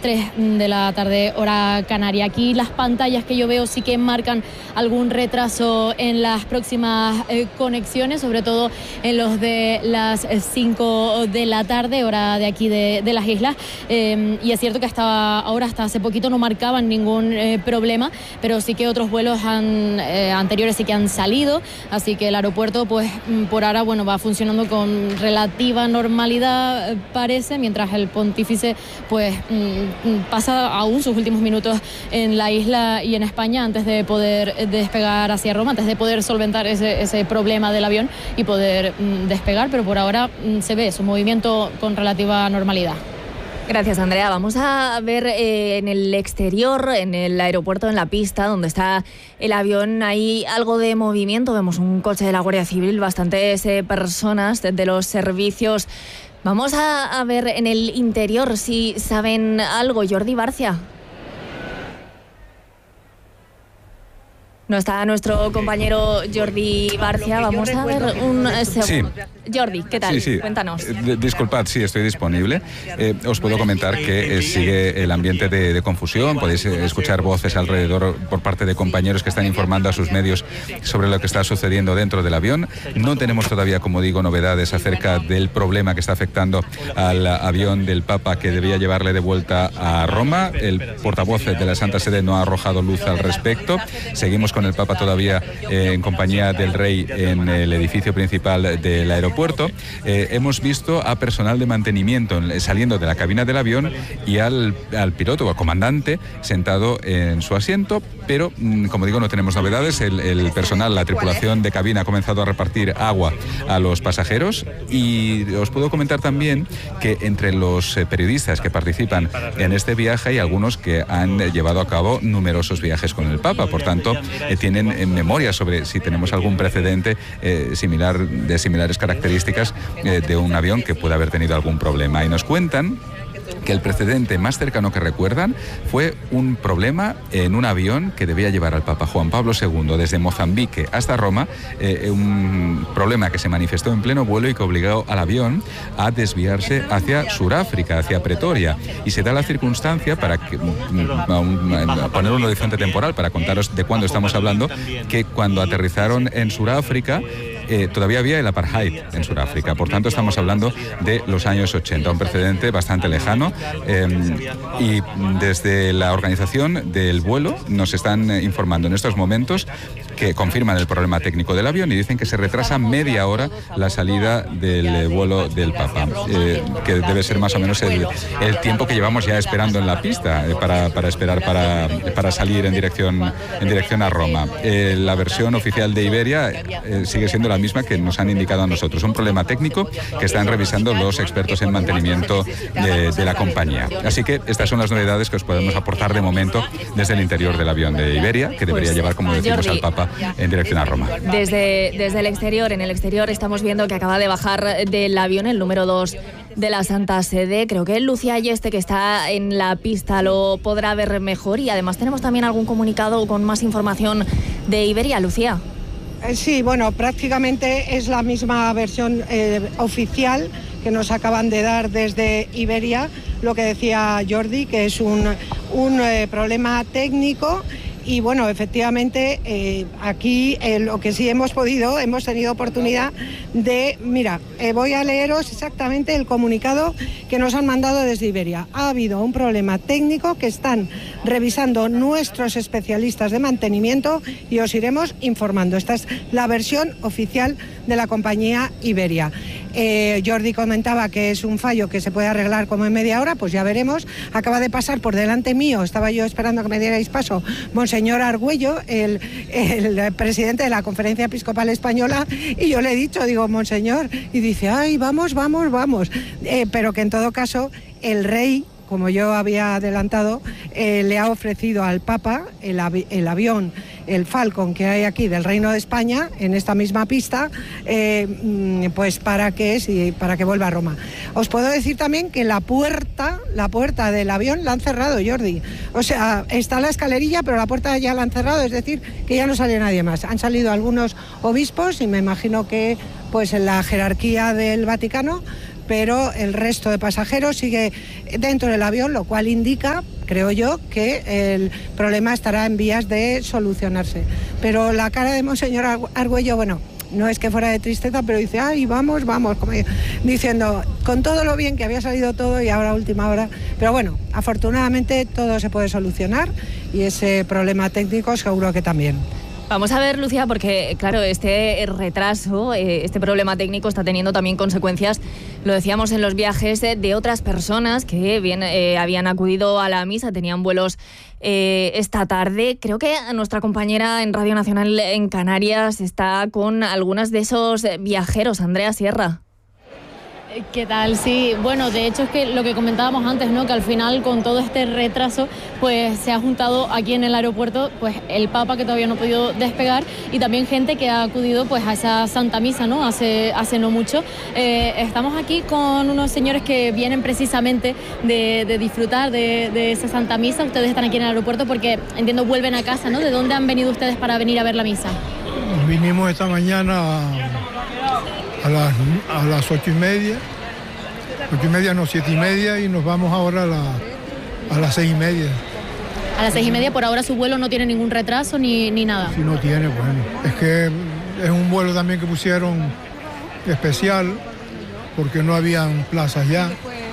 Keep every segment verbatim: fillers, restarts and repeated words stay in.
tres de la tarde hora canaria. Aquí las pantallas que yo veo sí que marcan algún retraso en las próximas eh, conexiones, sobre todo en los de las cinco de la tarde, hora de aquí de, de las islas. Eh, y es cierto que hasta ahora, hasta hace poquito, no marcaban ningún eh, problema, pero sí que otros vuelos han, eh, anteriores sí que han salido, así que el aeropuerto pues por ahora bueno va funcionando con relativa normalidad, eh, parece, mientras el pontífice pues mm, pasa aún sus últimos minutos en la isla y en España antes de poder despegar hacia Roma, antes de poder solventar ese, ese problema del avión y poder mm, despegar, pero por ahora mm, se ve su movimiento con relativa normalidad. Gracias, Andrea. Vamos a ver eh, en el exterior, en el aeropuerto, en la pista donde está el avión, hay algo de movimiento. Vemos un coche de la Guardia Civil, bastantes eh, personas de, de los servicios. Vamos a, a ver en el interior si saben algo. Jordi Barcia. No está nuestro compañero Jordi Barcia. Vamos a ver un segundo. Sí. Jordi, ¿qué tal? Sí, sí. Cuéntanos. Eh, disculpad, sí, estoy disponible. Eh, os puedo comentar que eh, sigue el ambiente de, de confusión. Podéis eh, escuchar voces alrededor por parte de compañeros que están informando a sus medios sobre lo que está sucediendo dentro del avión. No tenemos todavía, como digo, novedades acerca del problema que está afectando al avión del Papa que debía llevarle de vuelta a Roma. El portavoz de la Santa Sede no ha arrojado luz al respecto. Seguimos con el Papa todavía eh, en compañía del Rey en el edificio principal del aeropuerto. Eh, hemos visto a personal de mantenimiento saliendo de la cabina del avión y al, al piloto o al comandante sentado en su asiento, pero como digo, no tenemos novedades. El, el personal, la tripulación de cabina ha comenzado a repartir agua a los pasajeros, y os puedo comentar también que entre los periodistas que participan en este viaje hay algunos que han llevado a cabo numerosos viajes con el Papa, por tanto eh, tienen en memoria sobre si tenemos algún precedente eh, similar, de similares características eh, de un avión que pueda haber tenido algún problema, y nos cuentan que el precedente más cercano que recuerdan fue un problema en un avión que debía llevar al Papa Juan Pablo segundo desde Mozambique hasta Roma, eh, un problema que se manifestó en pleno vuelo y que obligó al avión a desviarse hacia Sudáfrica, hacia Pretoria, y se da la circunstancia, para que, a poner un horizonte temporal para contaros de cuándo estamos hablando, que cuando aterrizaron en Sudáfrica Eh, todavía había el apartheid en Sudáfrica, por tanto estamos hablando de los años ochenta, un precedente bastante lejano, eh, y desde la organización del vuelo nos están informando en estos momentos que confirman el problema técnico del avión y dicen que se retrasa media hora la salida del vuelo del Papa, eh, que debe ser más o menos el, el tiempo que llevamos ya esperando en la pista eh, para, para esperar para, para salir en dirección, en dirección a Roma. Eh, la versión oficial de Iberia eh, sigue siendo la misma que nos han indicado a nosotros, un problema técnico que están revisando los expertos en mantenimiento de, de la compañía. Así que estas son las novedades que os podemos aportar de momento desde el interior del avión de Iberia, que debería pues, llevar, como decimos, Jordi, al Papa en dirección a Roma. Desde, desde el exterior, en el exterior estamos viendo que acaba de bajar del avión el número dos de la Santa Sede. Creo que Lucía Ayeste, que está en la pista, lo podrá ver mejor, y además tenemos también algún comunicado con más información de Iberia. Lucía. Sí, bueno, prácticamente es la misma versión eh, oficial que nos acaban de dar desde Iberia, lo que decía Jordi, que es un, un eh, problema técnico. Y bueno, efectivamente, eh, aquí eh, lo que sí hemos podido, hemos tenido oportunidad de, mira, eh, voy a leeros exactamente el comunicado que nos han mandado desde Iberia. Ha habido un problema técnico que están revisando nuestros especialistas de mantenimiento y os iremos informando. Esta es la versión oficial de la compañía Iberia. Eh, Jordi comentaba que es un fallo que se puede arreglar como en media hora, pues ya veremos. Acaba de pasar por delante mío, estaba yo esperando que me dierais paso, Monseñor Argüello, el, el presidente de la Conferencia Episcopal Española, y yo le he dicho, digo, Monseñor, y dice, ay, vamos, vamos, vamos. Eh, pero que en todo caso, el rey, como yo había adelantado, eh, le ha ofrecido al Papa el, avi el avión, el Falcon que hay aquí del Reino de España, en esta misma pista, eh, pues para que, sí, para que vuelva a Roma. Os puedo decir también que la puerta, la puerta del avión la han cerrado, Jordi. O sea, está la escalerilla, pero la puerta ya la han cerrado, es decir, que ya no sale nadie más. Han salido algunos obispos y me imagino que pues en la jerarquía del Vaticano, pero el resto de pasajeros sigue dentro del avión, lo cual indica, creo yo, que el problema estará en vías de solucionarse. Pero la cara de Monseñor Argüello, bueno, no es que fuera de tristeza, pero dice, ay, vamos, vamos, como diciendo, con todo lo bien que había salido todo y ahora a última hora. Pero bueno, afortunadamente todo se puede solucionar y ese problema técnico seguro que también. Vamos a ver, Lucía, porque claro, este retraso, este problema técnico está teniendo también consecuencias, lo decíamos, en los viajes de otras personas que bien eh, habían acudido a la misa, tenían vuelos eh, esta tarde. Creo que nuestra compañera en Radio Nacional en Canarias está con algunos de esos viajeros. Andrea Sierra. ¿Qué tal? Sí, bueno, de hecho es que lo que comentábamos antes, ¿no? Que al final con todo este retraso pues se ha juntado aquí en el aeropuerto pues el Papa, que todavía no ha podido despegar, y también gente que ha acudido pues a esa Santa Misa, ¿no? Hace, hace no mucho. Eh, estamos aquí con unos señores que vienen precisamente de, de disfrutar de, de esa Santa Misa. Ustedes están aquí en el aeropuerto porque, entiendo, vuelven a casa, ¿no? ¿De dónde han venido ustedes para venir a ver la misa? Vinimos esta mañana a las, a las ocho y media, ocho y media, no, siete y media, y nos vamos ahora a, la, a las seis y media. A las seis y media, por ahora su vuelo no tiene ningún retraso ni, ni nada. Sí, no tiene, bueno. Es que es un vuelo también que pusieron especial porque no habían plazas ya.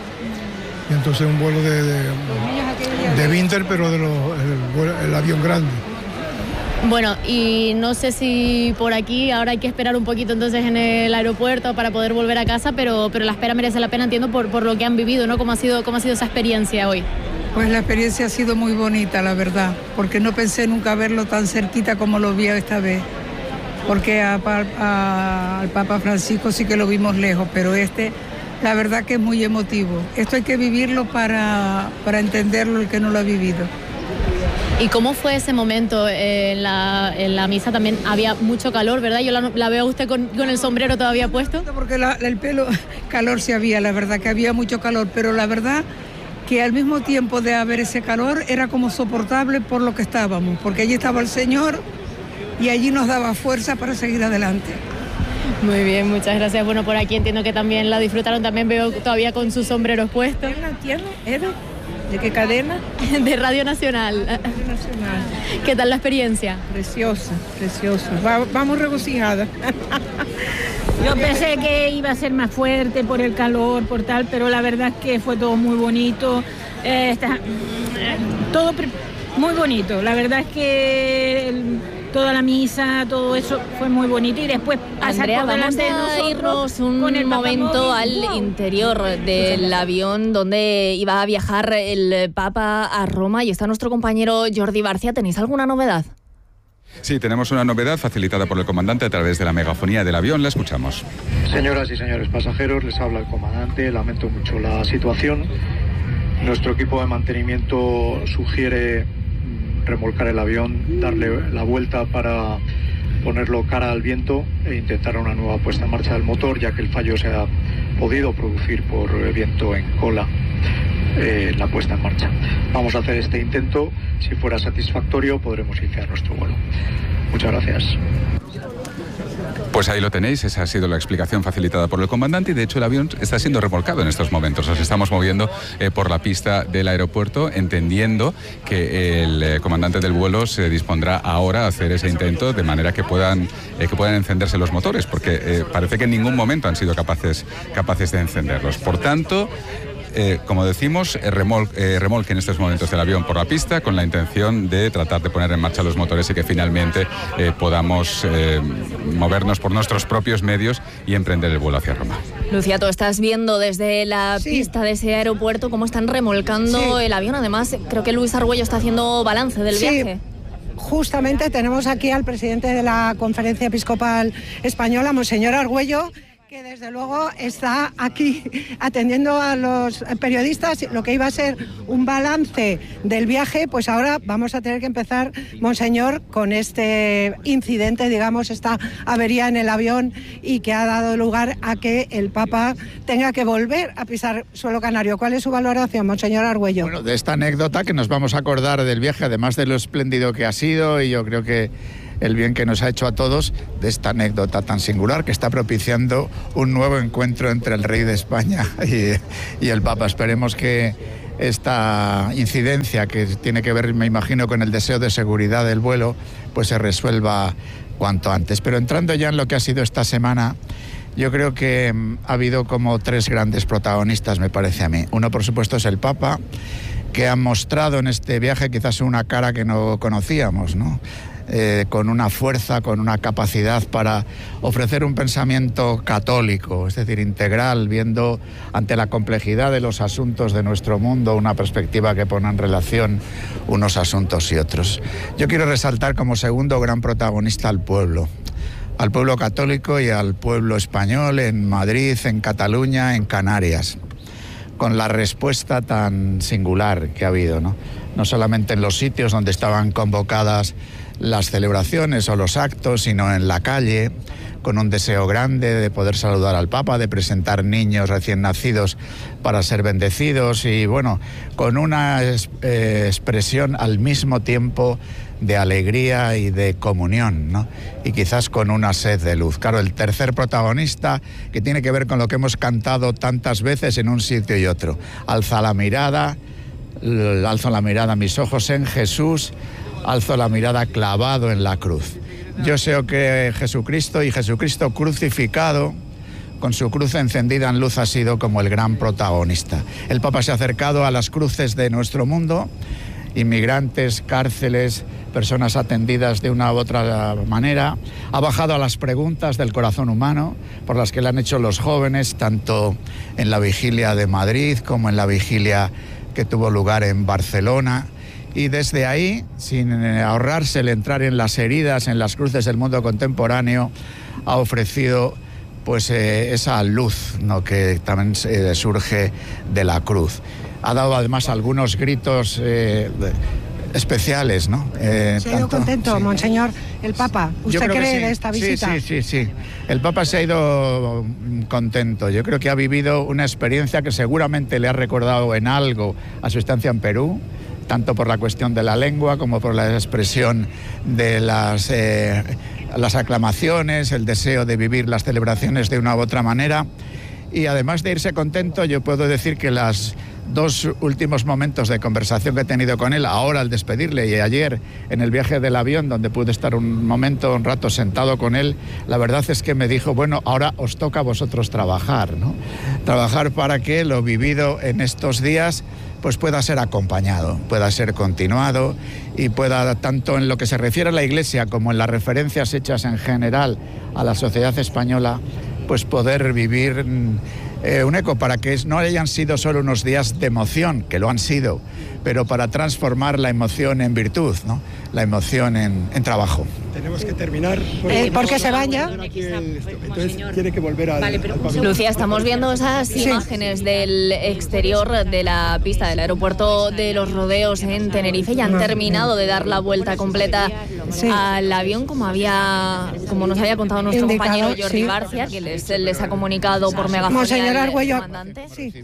Y entonces un vuelo de, de, de Winter, pero de los, el, el avión grande. Bueno, y no sé si por aquí ahora hay que esperar un poquito entonces en el aeropuerto para poder volver a casa, pero, pero la espera merece la pena, entiendo, por, por lo que han vivido, ¿no? ¿Cómo ha sido, cómo ha sido esa experiencia hoy? Pues la experiencia ha sido muy bonita, la verdad, porque no pensé nunca verlo tan cerquita como lo vi esta vez. Porque a, a, al Papa Francisco sí que lo vimos lejos, pero este, la verdad que es muy emotivo. Esto hay que vivirlo para, para entenderlo el que no lo ha vivido. ¿Y cómo fue ese momento en la, en la misa? También había mucho calor, ¿verdad? Yo la, la veo a usted con, con el sombrero todavía puesto. Porque la, el pelo, calor sí había, la verdad que había mucho calor, pero la verdad que al mismo tiempo de haber ese calor era como soportable por lo que estábamos, porque allí estaba el Señor y allí nos daba fuerza para seguir adelante. Muy bien, muchas gracias. Bueno, por aquí entiendo que también la disfrutaron, también veo todavía con sus sombreros puestos. ¿No entiendo? ¿Era? ¿De qué cadena? De Radio Nacional. Radio Nacional. ¿Qué tal la experiencia? Preciosa, preciosa. Va, vamos regocijadas. Yo pensé que iba a ser más fuerte por el calor, por tal, pero la verdad es que fue todo muy bonito. Eh, está, eh, todo muy bonito. La verdad es que el, toda la misa, todo eso fue muy bonito, y después pasar Andrea, por delante vamos a de irnos un con el momento Papa al Móvil. interior del avión donde iba a viajar el Papa a Roma, y está nuestro compañero Jordi Barcia. ¿Tenéis alguna novedad? Sí, tenemos una novedad facilitada por el comandante a través de la megafonía del avión. La escuchamos. Señoras y señores pasajeros, les habla el comandante. Lamento mucho la situación. Nuestro equipo de mantenimiento sugiere remolcar el avión, darle la vuelta para ponerlo cara al viento e intentar una nueva puesta en marcha del motor, ya que el fallo se ha podido producir por viento en cola eh, en la puesta en marcha. Vamos a hacer este intento. Si fuera satisfactorio, podremos iniciar nuestro vuelo. Muchas gracias. Pues ahí lo tenéis, esa ha sido la explicación facilitada por el comandante, y de hecho el avión está siendo remolcado en estos momentos. Nos estamos moviendo eh, por la pista del aeropuerto, entendiendo que el eh, comandante del vuelo se dispondrá ahora a hacer ese intento de manera que puedan, eh, que puedan encenderse los motores, porque eh, parece que en ningún momento han sido capaces, capaces de encenderlos. Por tanto, Eh, como decimos, remol, eh, remolque en estos momentos del avión por la pista con la intención de tratar de poner en marcha los motores y que finalmente eh, podamos eh, movernos por nuestros propios medios y emprender el vuelo hacia Roma. Lucía, tú estás viendo desde la sí. pista de ese aeropuerto cómo están remolcando sí. el avión. Además, creo que Luis Argüello está haciendo balance del sí. viaje. Justamente tenemos aquí al presidente de la Conferencia Episcopal Española, Monseñor Argüello, que desde luego está aquí atendiendo a los periodistas. Lo que iba a ser un balance del viaje, pues ahora vamos a tener que empezar, Monseñor, con este incidente, digamos, esta avería en el avión, y que ha dado lugar a que el Papa tenga que volver a pisar suelo canario. ¿Cuál es su valoración, Monseñor Argüello? Bueno, de esta anécdota que nos vamos a acordar del viaje, además de lo espléndido que ha sido, y yo creo que el bien que nos ha hecho a todos de esta anécdota tan singular que está propiciando un nuevo encuentro entre el rey de España y, y el Papa. Esperemos que esta incidencia, que tiene que ver, me imagino, con el deseo de seguridad del vuelo, pues se resuelva cuanto antes. Pero entrando ya en lo que ha sido esta semana, yo creo que ha habido como tres grandes protagonistas, me parece a mí. Uno, por supuesto, es el Papa, que ha mostrado en este viaje quizás una cara que no conocíamos, ¿no? Eh, con una fuerza, con una capacidad para ofrecer un pensamiento católico, es decir, integral, viendo ante la complejidad de los asuntos de nuestro mundo una perspectiva que pone en relación unos asuntos y otros. Yo quiero resaltar como segundo gran protagonista al pueblo, al pueblo católico y al pueblo español en Madrid, en Cataluña, en Canarias, con la respuesta tan singular que ha habido, ¿no? No solamente en los sitios donde estaban convocadas las celebraciones o los actos, sino en la calle, con un deseo grande de poder saludar al Papa, de presentar niños recién nacidos para ser bendecidos y, bueno, con una eh, expresión al mismo tiempo de alegría y de comunión, ¿no? Y quizás con una sed de luz. Claro, el tercer protagonista, que tiene que ver con lo que hemos cantado tantas veces en un sitio y otro. Alza la mirada, alzo la mirada a mis ojos en Jesús, alzo la mirada clavado en la cruz. Yo sé que Jesucristo y Jesucristo crucificado, con su cruz encendida en luz, ha sido como el gran protagonista. El Papa se ha acercado a las cruces de nuestro mundo, inmigrantes, cárceles, personas atendidas de una u otra manera, ha bajado a las preguntas del corazón humano por las que le han hecho los jóvenes, tanto en la vigilia de Madrid como en la vigilia que tuvo lugar en Barcelona. Y desde ahí, sin ahorrarse el entrar en las heridas, en las cruces del mundo contemporáneo, ha ofrecido pues eh, esa luz, ¿no?, que también eh, surge de la cruz. Ha dado además algunos gritos eh, especiales, ¿no? Eh, se ha ido contento, sí. Monseñor, el Papa. ¿Usted cree sí. de esta visita? Sí, sí, sí, sí. El Papa se ha ido contento. Yo creo que ha vivido una experiencia que seguramente le ha recordado en algo a su estancia en Perú, tanto por la cuestión de la lengua como por la expresión de las, eh, las aclamaciones, el deseo de vivir las celebraciones de una u otra manera. Y además de irse contento, yo puedo decir que los dos últimos momentos de conversación que he tenido con él, ahora al despedirle y ayer en el viaje del avión, donde pude estar un momento, un rato sentado con él, la verdad es que me dijo, bueno, ahora os toca a vosotros trabajar, ¿no? Trabajar para que lo vivido en estos días pues pueda ser acompañado, pueda ser continuado y pueda, tanto en lo que se refiere a la Iglesia como en las referencias hechas en general a la sociedad española, pues poder vivir eh, un eco para que no hayan sido solo unos días de emoción, que lo han sido, pero para transformar la emoción en virtud, ¿no? La emoción en, en trabajo. Tenemos que terminar. Eh, ¿Porque se vaya? Entonces tiene que volver a... Vale, pero, Lucía, estamos viendo esas sí. imágenes del exterior de la pista del aeropuerto de Los Rodeos en Tenerife. Ya han terminado de dar la vuelta completa sí. al avión, como había, como nos había contado nuestro Indicado, compañero Jordi sí. García, que les, les ha comunicado por megafonía. Monseñor Argüello, sí.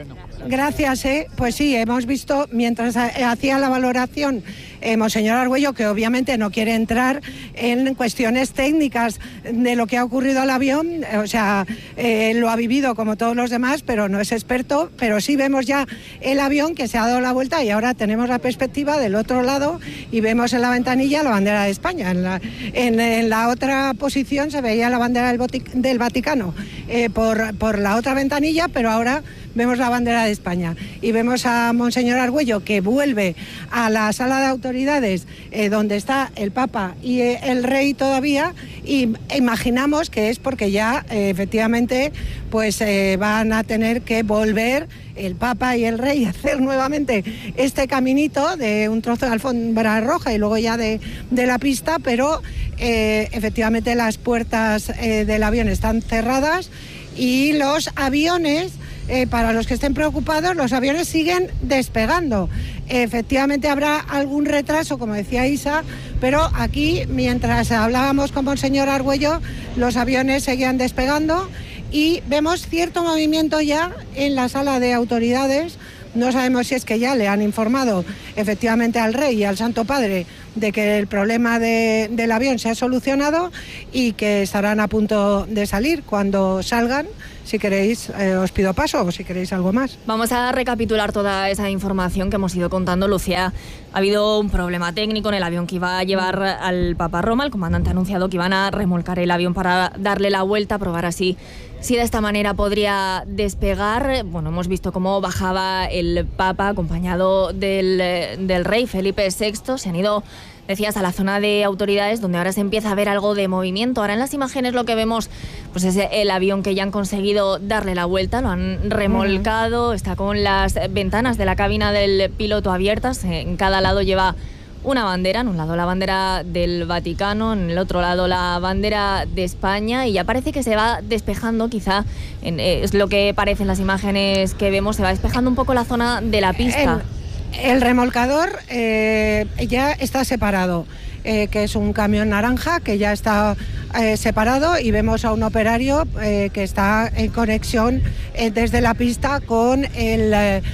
Gracias, eh. Pues sí, hemos visto, mientras hacía la valoración, eh, Monseñor Argüello, que obviamente no quiere entrar en cuestiones técnicas de lo que ha ocurrido al avión, o sea, eh, lo ha vivido como todos los demás, pero no es experto, pero sí vemos ya el avión que se ha dado la vuelta y ahora tenemos la perspectiva del otro lado y vemos en la ventanilla la bandera de España. En la, en, en la otra posición se veía la bandera del, Botic, del Vaticano eh, por, por la otra ventanilla, pero ahora vemos la bandera de España y vemos a Monseñor Argüello que vuelve a la sala de autoridades eh, donde está el Papa y eh, el Rey todavía, y imaginamos que es porque ya eh, efectivamente pues eh, van a tener que volver el Papa y el Rey a hacer nuevamente este caminito de un trozo de alfombra roja y luego ya de, de la pista, pero eh, efectivamente las puertas eh, del avión están cerradas y los aviones, Eh, para los que estén preocupados, los aviones siguen despegando. Efectivamente habrá algún retraso, como decía Isa, pero aquí, mientras hablábamos con Monseñor Argüello, los aviones seguían despegando y vemos cierto movimiento ya en la sala de autoridades. No sabemos si es que ya le han informado efectivamente al Rey y al Santo Padre de que el problema de, del avión se ha solucionado y que estarán a punto de salir. Cuando salgan, si queréis, eh, os pido paso o si queréis algo más. Vamos a recapitular toda esa información que hemos ido contando, Lucía. Ha habido un problema técnico en el avión que iba a llevar al Papa a Roma. El comandante ha anunciado que iban a remolcar el avión para darle la vuelta, probar así si de esta manera podría despegar. Bueno, hemos visto cómo bajaba el Papa acompañado del, del rey Felipe sexto. Se han ido, decías, a la zona de autoridades donde ahora se empieza a ver algo de movimiento. Ahora en las imágenes lo que vemos pues es el avión que ya han conseguido darle la vuelta, lo han remolcado, está con las ventanas de la cabina del piloto abiertas. En cada lado lleva una bandera, en un lado la bandera del Vaticano, en el otro lado la bandera de España, y ya parece que se va despejando, quizá en, eh, es lo que parece en las imágenes que vemos, se va despejando un poco la zona de la pista. El, el remolcador eh, ya está separado, eh, que es un camión naranja que ya está eh, separado, y vemos a un operario eh, que está en conexión eh, desde la pista con el,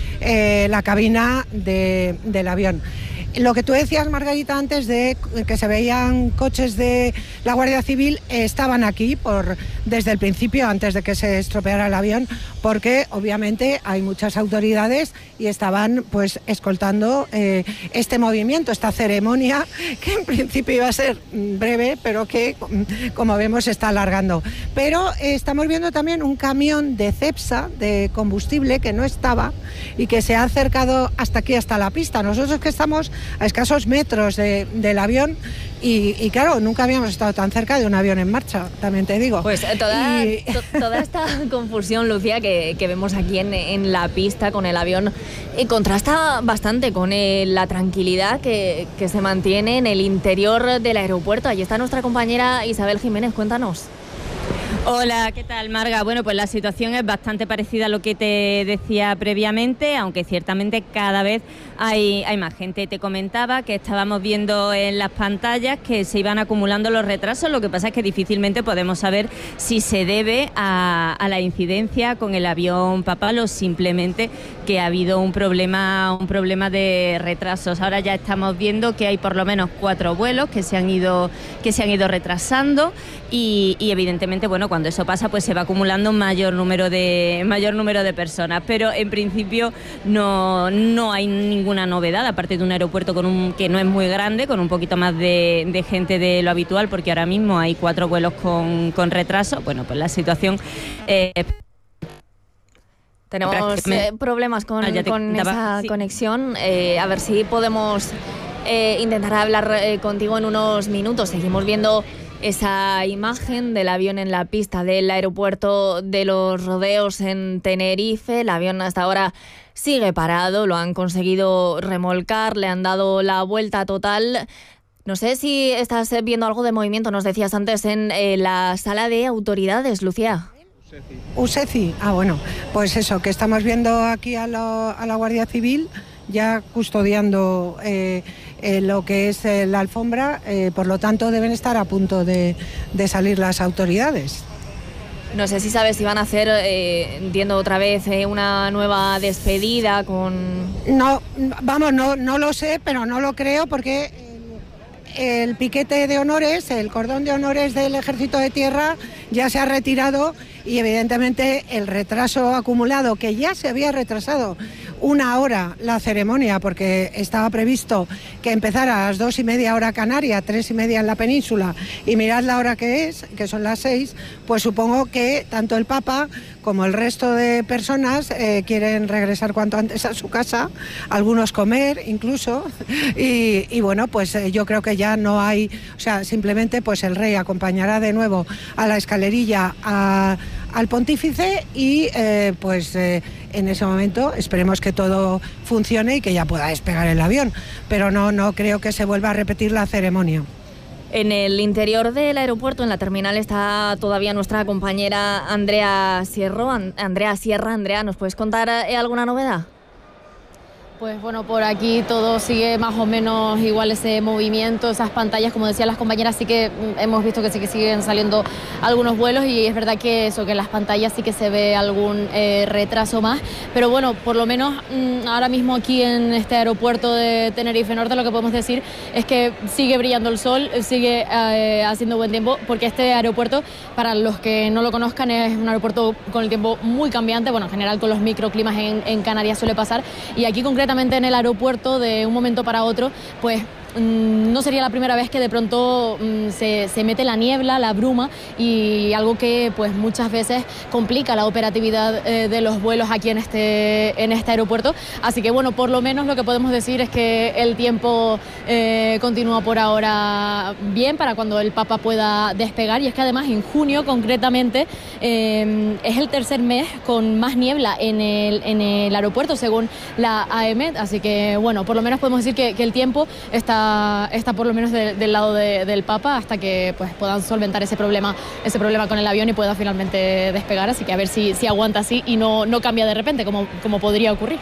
eh, la cabina de, del avión. Lo que tú decías, Margarita, antes de que se veían coches de la Guardia Civil, eh, estaban aquí por, desde el principio, antes de que se estropeara el avión, porque obviamente hay muchas autoridades y estaban pues escoltando eh, este movimiento, esta ceremonia, que en principio iba a ser breve, pero que, como vemos, se está alargando. Pero eh, estamos viendo también un camión de Cepsa, de combustible, que no estaba y que se ha acercado hasta aquí, hasta la pista. Nosotros que estamos a escasos metros de, del avión y, y claro, nunca habíamos estado tan cerca de un avión en marcha, también te digo. Pues toda, y... to, toda esta confusión, Lucía, que, que vemos aquí en, en la pista con el avión, eh, contrasta bastante con eh, la tranquilidad que, que se mantiene en el interior del aeropuerto. Allí está nuestra compañera Isabel Jiménez, cuéntanos. Hola, ¿qué tal, Marga? Bueno, pues la situación es bastante parecida a lo que te decía previamente, aunque ciertamente cada vez hay, hay más gente. Te comentaba que estábamos viendo en las pantallas que se iban acumulando los retrasos, lo que pasa es que difícilmente podemos saber si se debe a, a la incidencia con el avión papal o simplemente que ha habido un problema, un problema de retrasos. Ahora ya estamos viendo que hay por lo menos cuatro vuelos que se han ido, que se han ido retrasando y, y evidentemente, bueno, cuando eso pasa, pues se va acumulando un mayor número de mayor número de personas, pero en principio no, no hay ninguna novedad, aparte de un aeropuerto con un que no es muy grande, con un poquito más de, de gente de lo habitual, porque ahora mismo hay cuatro vuelos con, con retraso. Bueno, pues la situación eh, tenemos eh, problemas con, ah, con esa sí. conexión, eh, a ver si podemos eh, intentar hablar eh, contigo en unos minutos. Seguimos viendo esa imagen del avión en la pista del aeropuerto de Los Rodeos en Tenerife. El avión hasta ahora sigue parado, lo han conseguido remolcar, le han dado la vuelta total. No sé si estás viendo algo de movimiento, nos decías antes en eh, la sala de autoridades, Lucía. USECI, ah bueno, pues eso, que estamos viendo aquí a, lo, a la Guardia Civil ya custodiando eh, eh, lo que es eh, la alfombra, eh, por lo tanto deben estar a punto de, de salir las autoridades. No sé si sabes si van a hacer, eh, entiendo otra vez, eh, una nueva despedida con... No, vamos, no, no lo sé, pero no lo creo porque el, el piquete de honores, el cordón de honores del Ejército de Tierra ya se ha retirado y evidentemente el retraso acumulado, que ya se había retrasado una hora la ceremonia porque estaba previsto que empezara a las dos y media hora canaria, tres y media en la península, y mirad la hora que es, que son las seis, pues supongo que tanto el Papa como el resto de personas eh, quieren regresar cuanto antes a su casa, algunos comer incluso, y, y bueno, pues eh, yo creo que ya no hay, o sea, simplemente pues el rey acompañará de nuevo a la escalerilla a, al pontífice y eh, pues eh, en ese momento esperemos que todo funcione y que ya pueda despegar el avión, pero no, no creo que se vuelva a repetir la ceremonia. En el interior del aeropuerto, en la terminal, está todavía nuestra compañera Andrea Sierro. Andrea Sierra, Andrea, ¿nos puedes contar alguna novedad? Pues bueno, por aquí todo sigue más o menos igual, ese movimiento, esas pantallas, como decían las compañeras, sí que hemos visto que sí que siguen saliendo algunos vuelos y es verdad que eso, que en las pantallas sí que se ve algún eh, retraso más, pero bueno, por lo menos mmm, ahora mismo aquí en este aeropuerto de Tenerife Norte lo que podemos decir es que sigue brillando el sol, sigue eh, haciendo buen tiempo, porque este aeropuerto, para los que no lo conozcan, es un aeropuerto con el tiempo muy cambiante, bueno, en general con los microclimas en, en Canarias suele pasar, y aquí concretamente en el aeropuerto de un momento para otro, pues no sería la primera vez que de pronto se, se mete la niebla, la bruma, y algo que pues muchas veces complica la operatividad eh, de los vuelos aquí en este, en este aeropuerto. Así que bueno, por lo menos lo que podemos decir es que el tiempo eh, continúa por ahora bien para cuando el Papa pueda despegar, y es que además en junio concretamente eh, es el tercer mes con más niebla en el, en el aeropuerto según la A E M E T, así que bueno, por lo menos podemos decir que, que el tiempo está está por lo menos de, del lado de, del Papa hasta que pues puedan solventar ese problema ese problema con el avión y pueda finalmente despegar, así que a ver si, si aguanta así y no, no cambia de repente como, como podría ocurrir.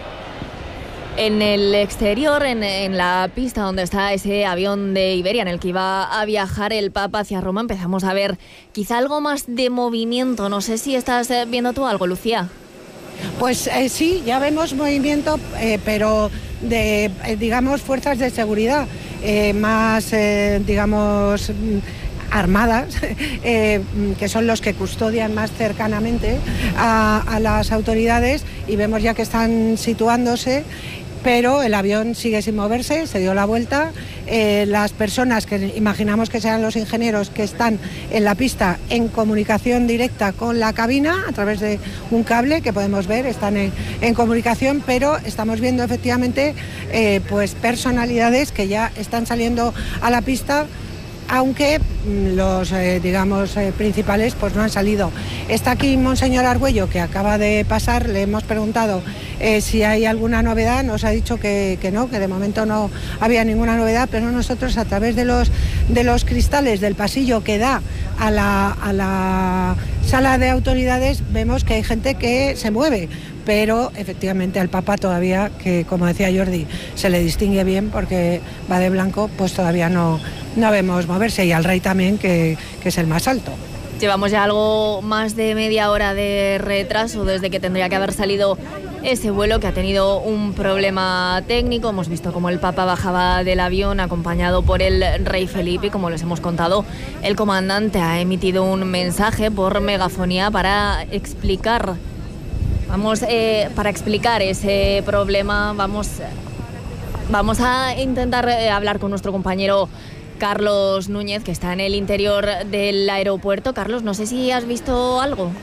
En el exterior, en, en la pista donde está ese avión de Iberia en el que iba a viajar el Papa hacia Roma, empezamos a ver quizá algo más de movimiento. No sé si estás viendo tú algo, Lucía. Pues eh, sí, ya vemos movimiento, eh, pero de, eh, digamos, fuerzas de seguridad eh, más, eh, digamos, armadas, eh, que son los que custodian más cercanamente a, a las autoridades, y vemos ya que están situándose, pero el avión sigue sin moverse, se dio la vuelta. Eh, las personas que imaginamos que sean los ingenieros que están en la pista en comunicación directa con la cabina a través de un cable que podemos ver, están en, en comunicación, pero estamos viendo efectivamente eh, pues personalidades que ya están saliendo a la pista, aunque los eh, digamos eh, principales pues no han salido. Está aquí Monseñor Argüello, que acaba de pasar, le hemos preguntado eh, si hay alguna novedad, nos ha dicho que, que no, que de momento no había ninguna novedad, pero nosotros a través de los, de los cristales del pasillo que da a la, a la sala de autoridades vemos que hay gente que se mueve, pero efectivamente al Papa todavía, que como decía Jordi, se le distingue bien porque va de blanco, pues todavía no, no vemos moverse, y al rey también, que, que es el más alto. Llevamos ya algo más de media hora de retraso desde que tendría que haber salido ese vuelo, que ha tenido un problema técnico. Hemos visto cómo el Papa bajaba del avión acompañado por el rey Felipe, y como les hemos contado, el comandante ha emitido un mensaje por megafonía para explicar Vamos, eh, para explicar ese problema, vamos, vamos a intentar eh, hablar con nuestro compañero Carlos Núñez, que está en el interior del aeropuerto. Carlos, no sé si has visto algo.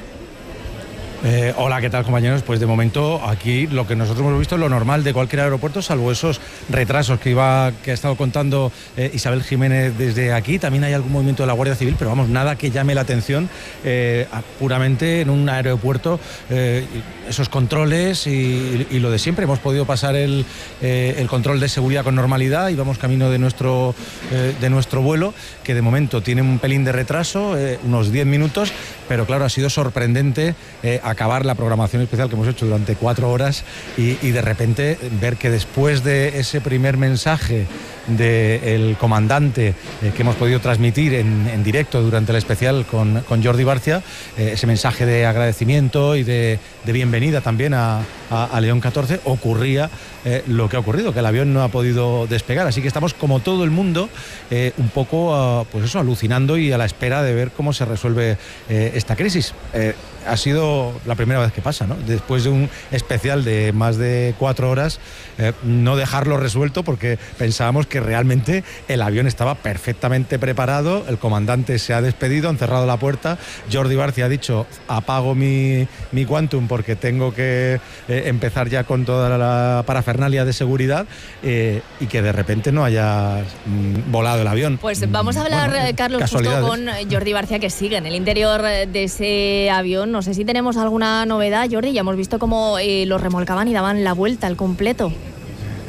Eh, hola, ¿qué tal, compañeros? Pues de momento aquí lo que nosotros hemos visto es lo normal de cualquier aeropuerto, salvo esos retrasos que iba que ha estado contando eh, Isabel Jiménez desde aquí. También hay algún movimiento de la Guardia Civil, pero vamos, nada que llame la atención eh, puramente en un aeropuerto. Eh, esos controles y, y lo de siempre. Hemos podido pasar el, eh, el control de seguridad con normalidad y vamos camino de nuestro, eh, de nuestro vuelo, que de momento tiene un pelín de retraso, eh, unos diez minutos, pero claro, ha sido sorprendente eh, acabar la programación especial que hemos hecho durante cuatro horas y, y de repente ver que después de ese primer mensaje del comandante eh, que hemos podido transmitir en, en directo durante el especial con, con Jordi Barcia, eh, ese mensaje de agradecimiento y de, de bienvenida también a, a, a León catorce, ocurría eh, lo que ha ocurrido, que el avión no ha podido despegar, así que estamos como todo el mundo eh, un poco uh, pues eso, alucinando y a la espera de ver cómo se resuelve eh, esta crisis. Eh, ha sido la primera vez que pasa, ¿no? Después de un especial de más de cuatro horas, eh, no dejarlo resuelto, porque pensábamos que realmente el avión estaba perfectamente preparado, el comandante se ha despedido, han cerrado la puerta, Jordi Barcia ha dicho apago mi, mi Quantum porque tengo que eh, empezar ya con toda la parafernalia de seguridad, eh, y que de repente no haya mm, volado el avión. Pues vamos a hablar, bueno, Carlos, justo con Jordi Barcia, que sigue en el interior de ese avión. No sé si tenemos alguna novedad, Jordi. Ya hemos visto cómo eh, lo remolcaban y daban la vuelta al completo.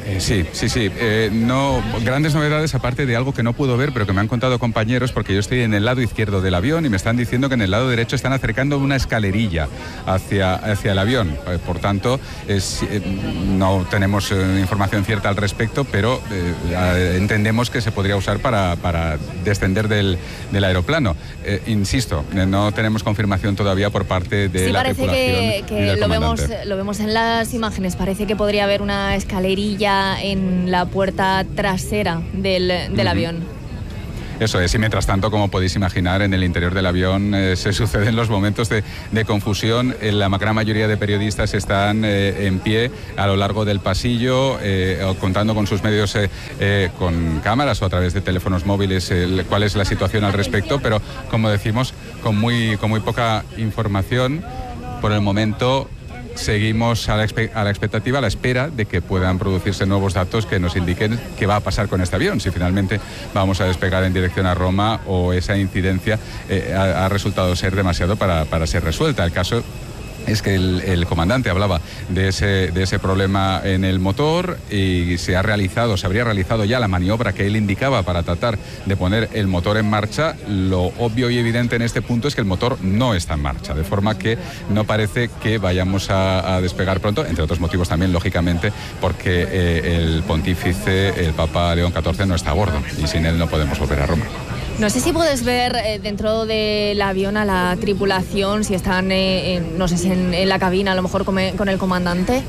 Eh, sí, sí, sí. Eh, no, grandes novedades aparte de algo que no puedo ver, pero que me han contado compañeros, porque yo estoy en el lado izquierdo del avión y me están diciendo que en el lado derecho están acercando una escalerilla hacia, hacia el avión. Eh, por tanto, es, eh, no tenemos eh, información cierta al respecto, pero eh, entendemos que se podría usar para, para descender del, del aeroplano. Eh, insisto, eh, no tenemos confirmación todavía por parte de sí, la parece tripulación que, que y del lo vemos, comandante. lo vemos en las imágenes. Parece que podría haber una escalerilla en la puerta trasera del, del uh-huh. avión. Eso es, y mientras tanto, como podéis imaginar, en el interior del avión eh, se suceden los momentos de, de confusión. Eh, la gran mayoría de periodistas están eh, en pie a lo largo del pasillo, eh, contando con sus medios, eh, eh, con cámaras o a través de teléfonos móviles, eh, cuál es la situación al respecto, pero como decimos, con muy, con muy poca información. Por el momento seguimos a la, a la expectativa, a la espera de que puedan producirse nuevos datos que nos indiquen qué va a pasar con este avión, si finalmente vamos a despegar en dirección a Roma o esa incidencia eh, ha, ha resultado ser demasiado para, para ser resuelta. El caso es que el, el comandante hablaba de ese, de ese problema en el motor y se ha realizado, se habría realizado ya la maniobra que él indicaba para tratar de poner el motor en marcha. Lo obvio y evidente en este punto es que el motor no está en marcha, de forma que no parece que vayamos a, a despegar pronto, entre otros motivos también, lógicamente, porque eh, el pontífice, el Papa León catorce, no está a bordo y sin él no podemos volver a Roma. No sé si puedes ver eh, dentro del avión a la tripulación, si están, eh, en, no sé si en, en la cabina, a lo mejor con, con el comandante.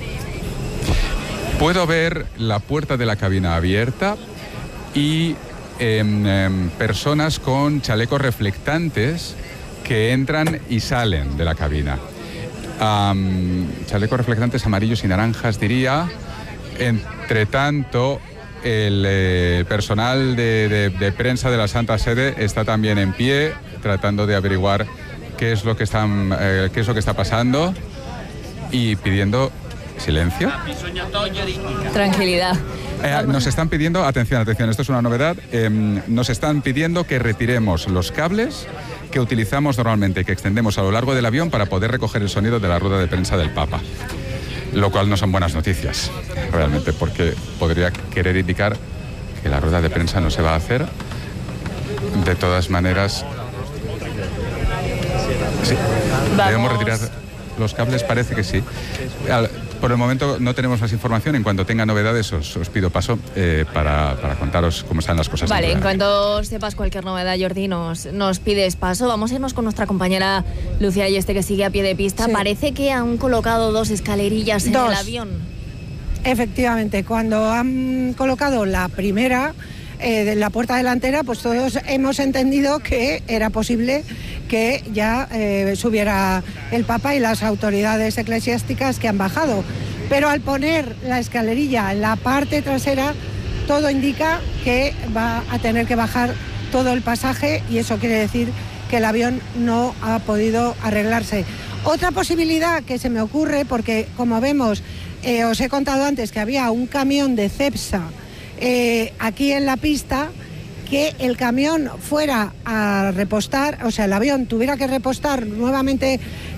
Puedo ver la puerta de la cabina abierta y eh, eh, personas con chalecos reflectantes que entran y salen de la cabina. Um, chalecos reflectantes amarillos y naranjas, diría. Entre tanto, el eh, personal de, de, de prensa de la Santa Sede está también en pie, tratando de averiguar qué es lo que están, eh, qué es lo que está pasando y pidiendo silencio. Tranquilidad. Eh, nos están pidiendo, atención, atención, esto es una novedad, eh, nos están pidiendo que retiremos los cables que utilizamos normalmente, que extendemos a lo largo del avión para poder recoger el sonido de la rueda de prensa del Papa. Lo cual no son buenas noticias, realmente, porque podría querer indicar que la rueda de prensa no se va a hacer. De todas maneras, sí, debemos retirar los cables, parece que sí. Por el momento no tenemos más información. En cuanto tenga novedades os, os pido paso eh, para, para contaros cómo están las cosas. Vale, en cuanto sepas cualquier novedad, Jordi, nos, nos pides paso. Vamos a irnos con nuestra compañera Lucía Ayeste, que sigue a pie de pista. Sí. Parece que han colocado dos escalerillas en dos. el avión. Efectivamente, cuando han colocado la primera, eh, de la puerta delantera, pues todos hemos entendido que era posible que ya eh, subiera el Papa y las autoridades eclesiásticas que han bajado. Pero al poner la escalerilla en la parte trasera, todo indica que va a tener que bajar todo el pasaje y eso quiere decir que el avión no ha podido arreglarse. Otra posibilidad que se me ocurre, porque como vemos, eh, os he contado antes que había un camión de Cepsa eh, aquí en la pista, que el camión fuera a repostar, o sea, el avión tuviera que repostar nuevamente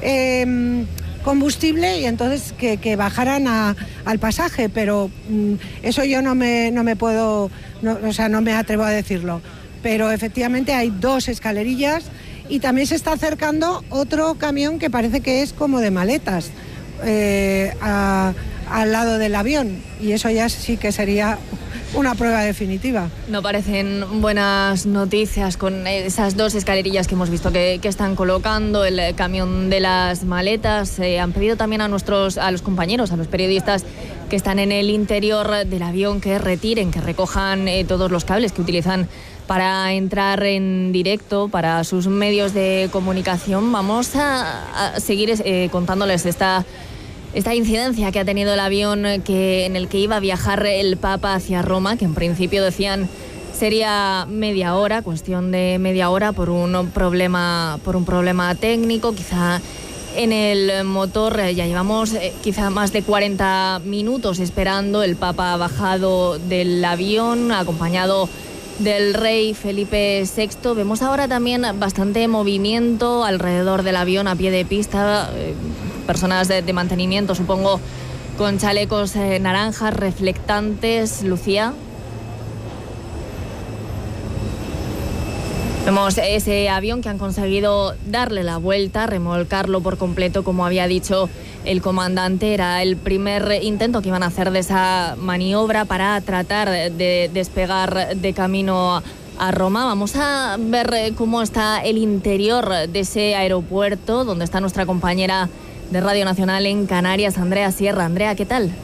eh, combustible y entonces que, que bajaran a, al pasaje, pero mm, eso yo no me, no me puedo, no, o sea, no me atrevo a decirlo. Pero efectivamente hay dos escalerillas y también se está acercando otro camión que parece que es como de maletas eh, a, al lado del avión y eso ya sí que sería una prueba definitiva. No parecen buenas noticias con esas dos escalerillas que hemos visto que, que están colocando, el camión de las maletas. Eh, han pedido también a nuestros, a los compañeros, a los periodistas que están en el interior del avión que retiren, que recojan eh, todos los cables que utilizan para entrar en directo para sus medios de comunicación. Vamos a, a seguir eh, contándoles esta Esta incidencia que ha tenido el avión que, en el que iba a viajar el Papa hacia Roma, que en principio decían sería media hora, cuestión de media hora por un problema, por un problema técnico, quizá en el motor. Ya llevamos eh, quizá más de cuarenta minutos esperando. El Papa ha bajado del avión, acompañado del rey Felipe sexto. Vemos ahora también bastante movimiento alrededor del avión a pie de pista, eh, personas de, de mantenimiento, supongo, con chalecos eh, naranjas, reflectantes. Lucía. Vemos ese avión que han conseguido darle la vuelta, remolcarlo por completo, como había dicho el comandante. Era el primer intento que iban a hacer de esa maniobra para tratar de despegar de camino a Roma. Vamos a ver cómo está el interior de ese aeropuerto, donde está nuestra compañera de Radio Nacional en Canarias, Andrea Sierra. Andrea, ¿qué tal?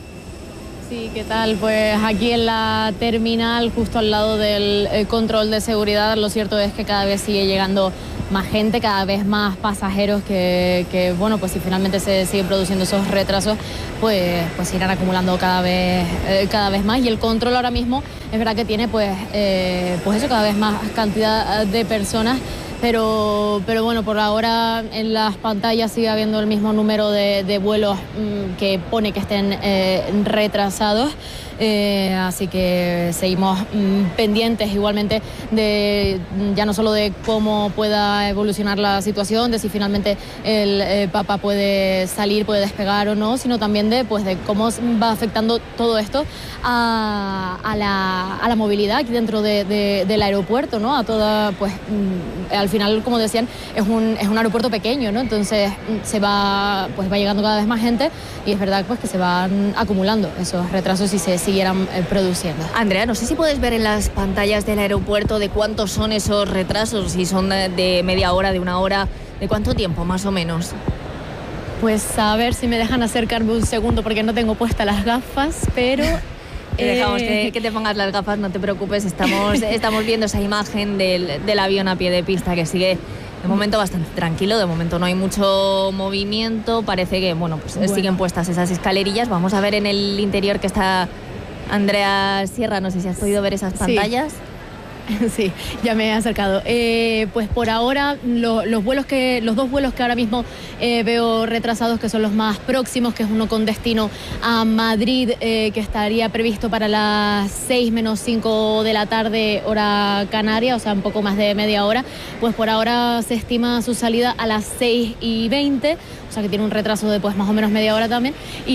Sí, ¿qué tal? Pues aquí en la terminal, justo al lado del eh, control de seguridad, lo cierto es que cada vez sigue llegando más gente, cada vez más pasajeros que, que bueno, pues si finalmente se siguen produciendo esos retrasos, pues, pues irán acumulando cada vez, eh, cada vez más. Y el control ahora mismo es verdad que tiene pues, eh, pues eso, cada vez más cantidad de personas. Pero, pero bueno, por ahora en las pantallas sigue habiendo el mismo número de, de vuelos mmm, que pone que estén eh, retrasados. Eh, así que seguimos mmm, pendientes igualmente de ya no solo de cómo pueda evolucionar la situación, de si finalmente el eh, Papa puede salir, puede despegar o no, sino también de, pues, de cómo va afectando todo esto a, a, la, a la movilidad aquí dentro de, de, del aeropuerto, ¿no? A toda, pues mmm, al final, como decían, es un, es un aeropuerto pequeño, ¿no? Entonces se va, pues va llegando cada vez más gente y es verdad pues que se van acumulando esos retrasos y se siguieran eh, produciendo. Andrea, no sé si puedes ver en las pantallas del aeropuerto de cuántos son esos retrasos, si son de, de media hora, de una hora, de cuánto tiempo más o menos. Pues a ver si me dejan acercarme un segundo porque no tengo puestas las gafas, pero... Te dejamos que, que te pongas las gafas, no te preocupes, estamos, estamos viendo esa imagen del, del avión a pie de pista que sigue de momento bastante tranquilo, de momento no hay mucho movimiento, parece que bueno, pues bueno. siguen puestas esas escalerillas. Vamos a ver en el interior que está Andrea Sierra, no sé si has podido ver esas pantallas. Sí. Sí, ya me he acercado. Eh, pues por ahora lo, los vuelos que, los dos vuelos que ahora mismo eh, veo retrasados, que son los más próximos, que es uno con destino a Madrid, eh, que estaría previsto para las seis menos cinco de la tarde, hora canaria, o sea, un poco más de media hora. Pues por ahora se estima su salida a las seis y veinte, o sea que tiene un retraso de pues más o menos media hora también.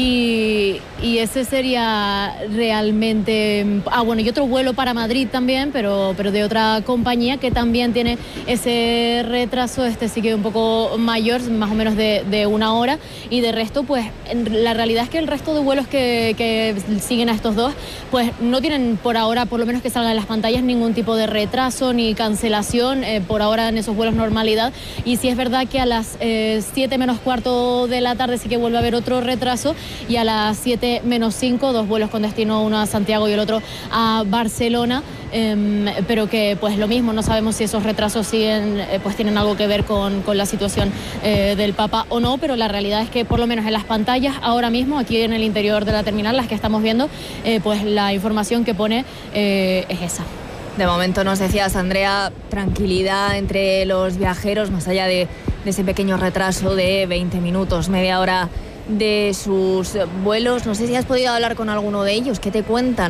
Y, y ese sería realmente... Ah, bueno, y otro vuelo para Madrid también, pero... pero de otra compañía que también tiene ese retraso, este sí que un poco mayor, más o menos de, de una hora, y de resto, pues la realidad es que el resto de vuelos que, que siguen a estos dos, pues no tienen por ahora, por lo menos que salgan en las pantallas, ningún tipo de retraso ni cancelación, eh, por ahora en esos vuelos normalidad. Y sí es verdad que a las eh, siete menos cuarto de la tarde sí que vuelve a haber otro retraso, y a las siete menos cinco, dos vuelos con destino, uno a Santiago y el otro a Barcelona. Eh, pero que pues lo mismo, no sabemos si esos retrasos siguen, eh, pues tienen algo que ver con, con la situación eh, del Papa o no, pero la realidad es que por lo menos en las pantallas ahora mismo, aquí en el interior de la terminal, las que estamos viendo, eh, pues la información que pone eh, es esa. De momento nos decías, Andrea, tranquilidad entre los viajeros, más allá de, de ese pequeño retraso de veinte minutos, media hora de sus vuelos. No sé si has podido hablar con alguno de ellos, ¿qué te cuentan?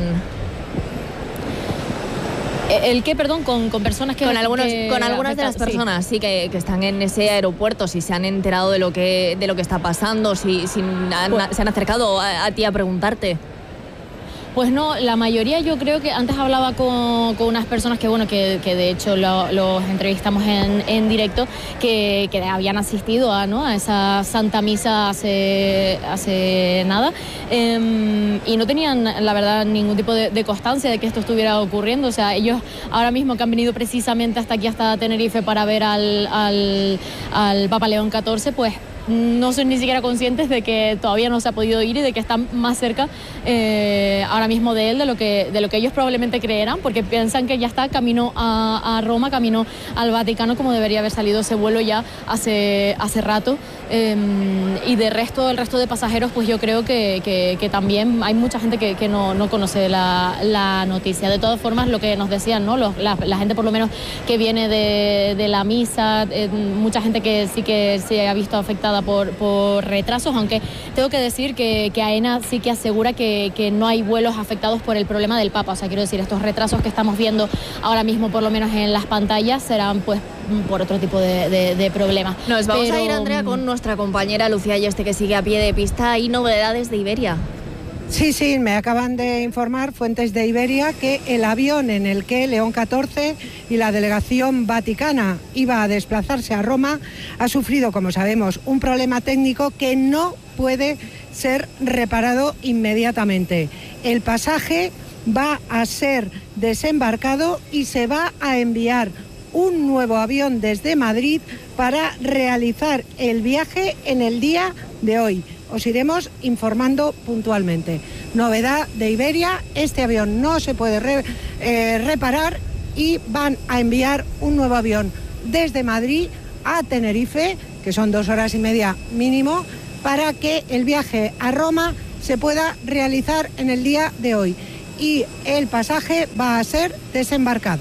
¿El qué, perdón? Con, con personas que... Con, algunos, que con algunas de las personas, sí, sí que, que están en ese aeropuerto, si se han enterado de lo que, de lo que está pasando, si, si han, pues, se han acercado a, a ti a preguntarte. Pues no, la mayoría yo creo que antes hablaba con, con unas personas que, bueno, que, que de hecho los lo entrevistamos en, en directo, que, que habían asistido a, ¿no? a esa Santa Misa hace, hace nada, eh, y no tenían, la verdad, ningún tipo de, de constancia de que esto estuviera ocurriendo. O sea, ellos ahora mismo que han venido precisamente hasta aquí, hasta Tenerife, para ver al, al, al Papa León catorce, pues no son ni siquiera conscientes de que todavía no se ha podido ir y de que están más cerca eh, ahora mismo de él de lo que de lo que ellos probablemente creerán, porque piensan que ya está camino a, a Roma, camino al Vaticano, como debería haber salido ese vuelo ya hace, hace rato. Eh, y de resto, el resto de pasajeros, pues yo creo que, que, que también hay mucha gente que, que no, no conoce la, la noticia. De todas formas, lo que nos decían, ¿no? Los, la, la gente por lo menos que viene de, de la misa, eh, mucha gente que sí que se ha visto afectada afectada por, por retrasos, aunque tengo que decir que, que AENA sí que asegura que, que no hay vuelos afectados por el problema del Papa. O sea, quiero decir, estos retrasos que estamos viendo ahora mismo, por lo menos en las pantallas, serán pues por otro tipo de, de, de problemas. Nos vamos Pero... a ir, Andrea, con nuestra compañera Lucía Yeste, que sigue a pie de pista. Hay novedades de Iberia. Sí, sí, me acaban de informar fuentes de Iberia que el avión en el que León catorce y la delegación vaticana iba a desplazarse a Roma ha sufrido, como sabemos, un problema técnico que no puede ser reparado inmediatamente. El pasaje va a ser desembarcado y se va a enviar un nuevo avión desde Madrid para realizar el viaje en el día de hoy. Os iremos informando puntualmente. Novedad de Iberia, este avión no se puede re, eh, reparar y van a enviar un nuevo avión desde Madrid a Tenerife, que son dos horas y media mínimo, para que el viaje a Roma se pueda realizar en el día de hoy. Y el pasaje va a ser desembarcado.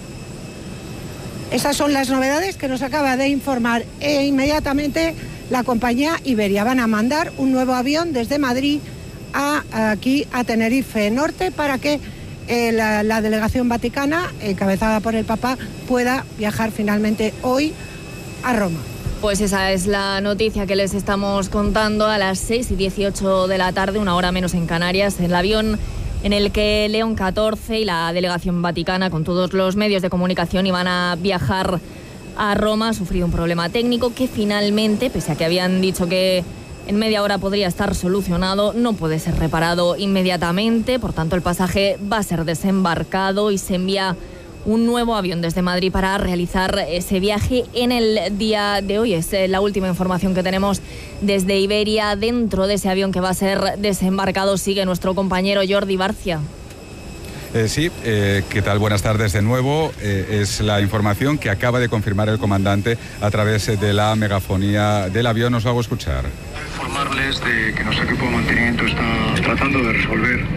Esas son las novedades que nos acaba de informar e inmediatamente la compañía Iberia. Van a mandar un nuevo avión desde Madrid a, aquí a Tenerife Norte para que eh, la, la delegación vaticana, encabezada por el Papa, pueda viajar finalmente hoy a Roma. Pues esa es la noticia que les estamos contando a las seis y dieciocho de la tarde, una hora menos en Canarias. El avión en el que León catorce y la delegación vaticana, con todos los medios de comunicación, iban a viajar a Roma, ha sufrido un problema técnico que finalmente, pese a que habían dicho que en media hora podría estar solucionado, no puede ser reparado inmediatamente. Por tanto, el pasaje va a ser desembarcado y se envía un nuevo avión desde Madrid para realizar ese viaje en el día de hoy. Es la última información que tenemos desde Iberia. Dentro de ese avión que va a ser desembarcado sigue nuestro compañero Jordi Barcia. Eh, sí, eh, ¿qué tal? Buenas tardes de nuevo. Eh, es la información que acaba de confirmar el comandante a través de la megafonía del avión. Os hago escuchar. Informarles de que nuestro equipo de mantenimiento está tratando de resolver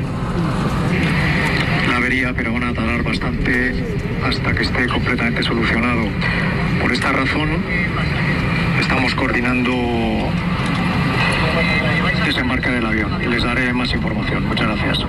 la avería, pero van a tardar bastante hasta que esté completamente solucionado. Por esta razón, estamos coordinando desembarque del avión y les daré más información. Muchas gracias.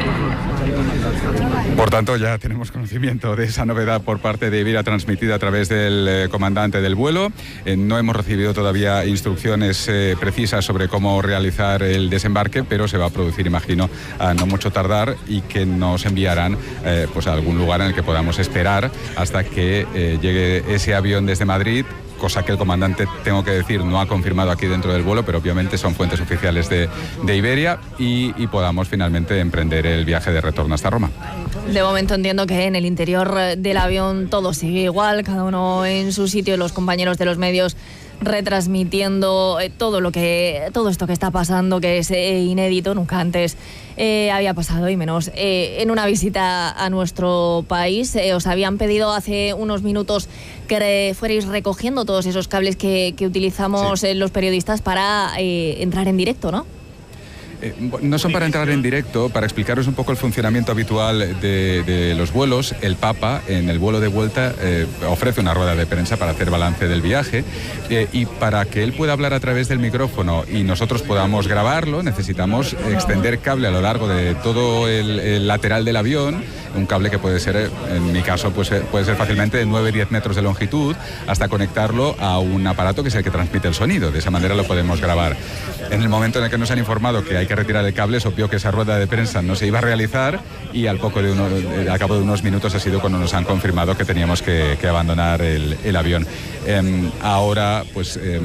Por tanto, ya tenemos conocimiento de esa novedad por parte de Iberia transmitida a través del eh, comandante del vuelo. Eh, no hemos recibido todavía instrucciones eh, precisas sobre cómo realizar el desembarque, pero se va a producir, imagino, a no mucho tardar y que nos enviarán eh, pues a algún lugar en el que podamos esperar hasta que eh, llegue ese avión desde Madrid. Cosa que el comandante, tengo que decir, no ha confirmado aquí dentro del vuelo, pero obviamente son fuentes oficiales de, de Iberia y, y podamos finalmente emprender el viaje de retorno hasta Roma. De momento entiendo que en el interior del avión todo sigue igual, cada uno en su sitio, los compañeros de los medios retransmitiendo todo lo que todo esto que está pasando, que es eh, inédito, nunca antes eh, había pasado, y menos eh, en una visita a nuestro país. Eh, os habían pedido hace unos minutos que re, fuerais recogiendo todos esos cables que, que utilizamos sí. eh, los periodistas para eh, entrar en directo, ¿no? Eh, no son para entrar en directo, para explicaros un poco el funcionamiento habitual de, de los vuelos. El Papa, en el vuelo de vuelta, eh, ofrece una rueda de prensa para hacer balance del viaje eh, y para que él pueda hablar a través del micrófono y nosotros podamos grabarlo, necesitamos extender cable a lo largo de todo el, el lateral del avión, un cable que puede ser, en mi caso, pues, puede ser fácilmente de nueve a diez metros de longitud, hasta conectarlo a un aparato que es el que transmite el sonido. De esa manera lo podemos grabar. En el momento en el que nos han informado que hay que retirar el cable, es obvio que esa rueda de prensa no se iba a realizar y al poco de uno, al cabo de unos minutos ha sido cuando nos han confirmado que teníamos que, que abandonar el, el avión. Eh, ahora, pues... Eh,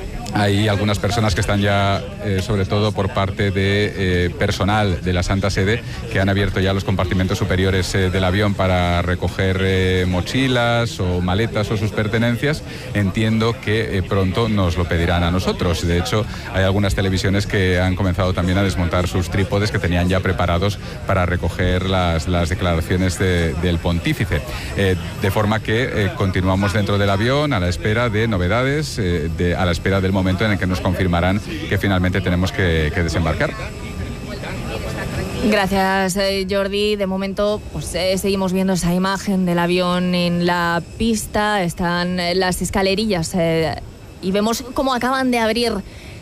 Hay algunas personas que están ya, eh, sobre todo por parte de eh, personal de la Santa Sede, que han abierto ya los compartimentos superiores eh, del avión para recoger eh, mochilas o maletas o sus pertenencias. Entiendo que eh, pronto nos lo pedirán a nosotros. De hecho, hay algunas televisiones que han comenzado también a desmontar sus trípodes que tenían ya preparados para recoger las, las declaraciones de, del pontífice. Eh, de forma que eh, continuamos dentro del avión a la espera de novedades, eh, de, a la espera del momento momento en el que nos confirmarán que finalmente tenemos que, que desembarcar. Gracias, eh, Jordi. De momento, pues eh, seguimos viendo esa imagen del avión en la pista. Están las escalerillas eh, y vemos cómo acaban de abrir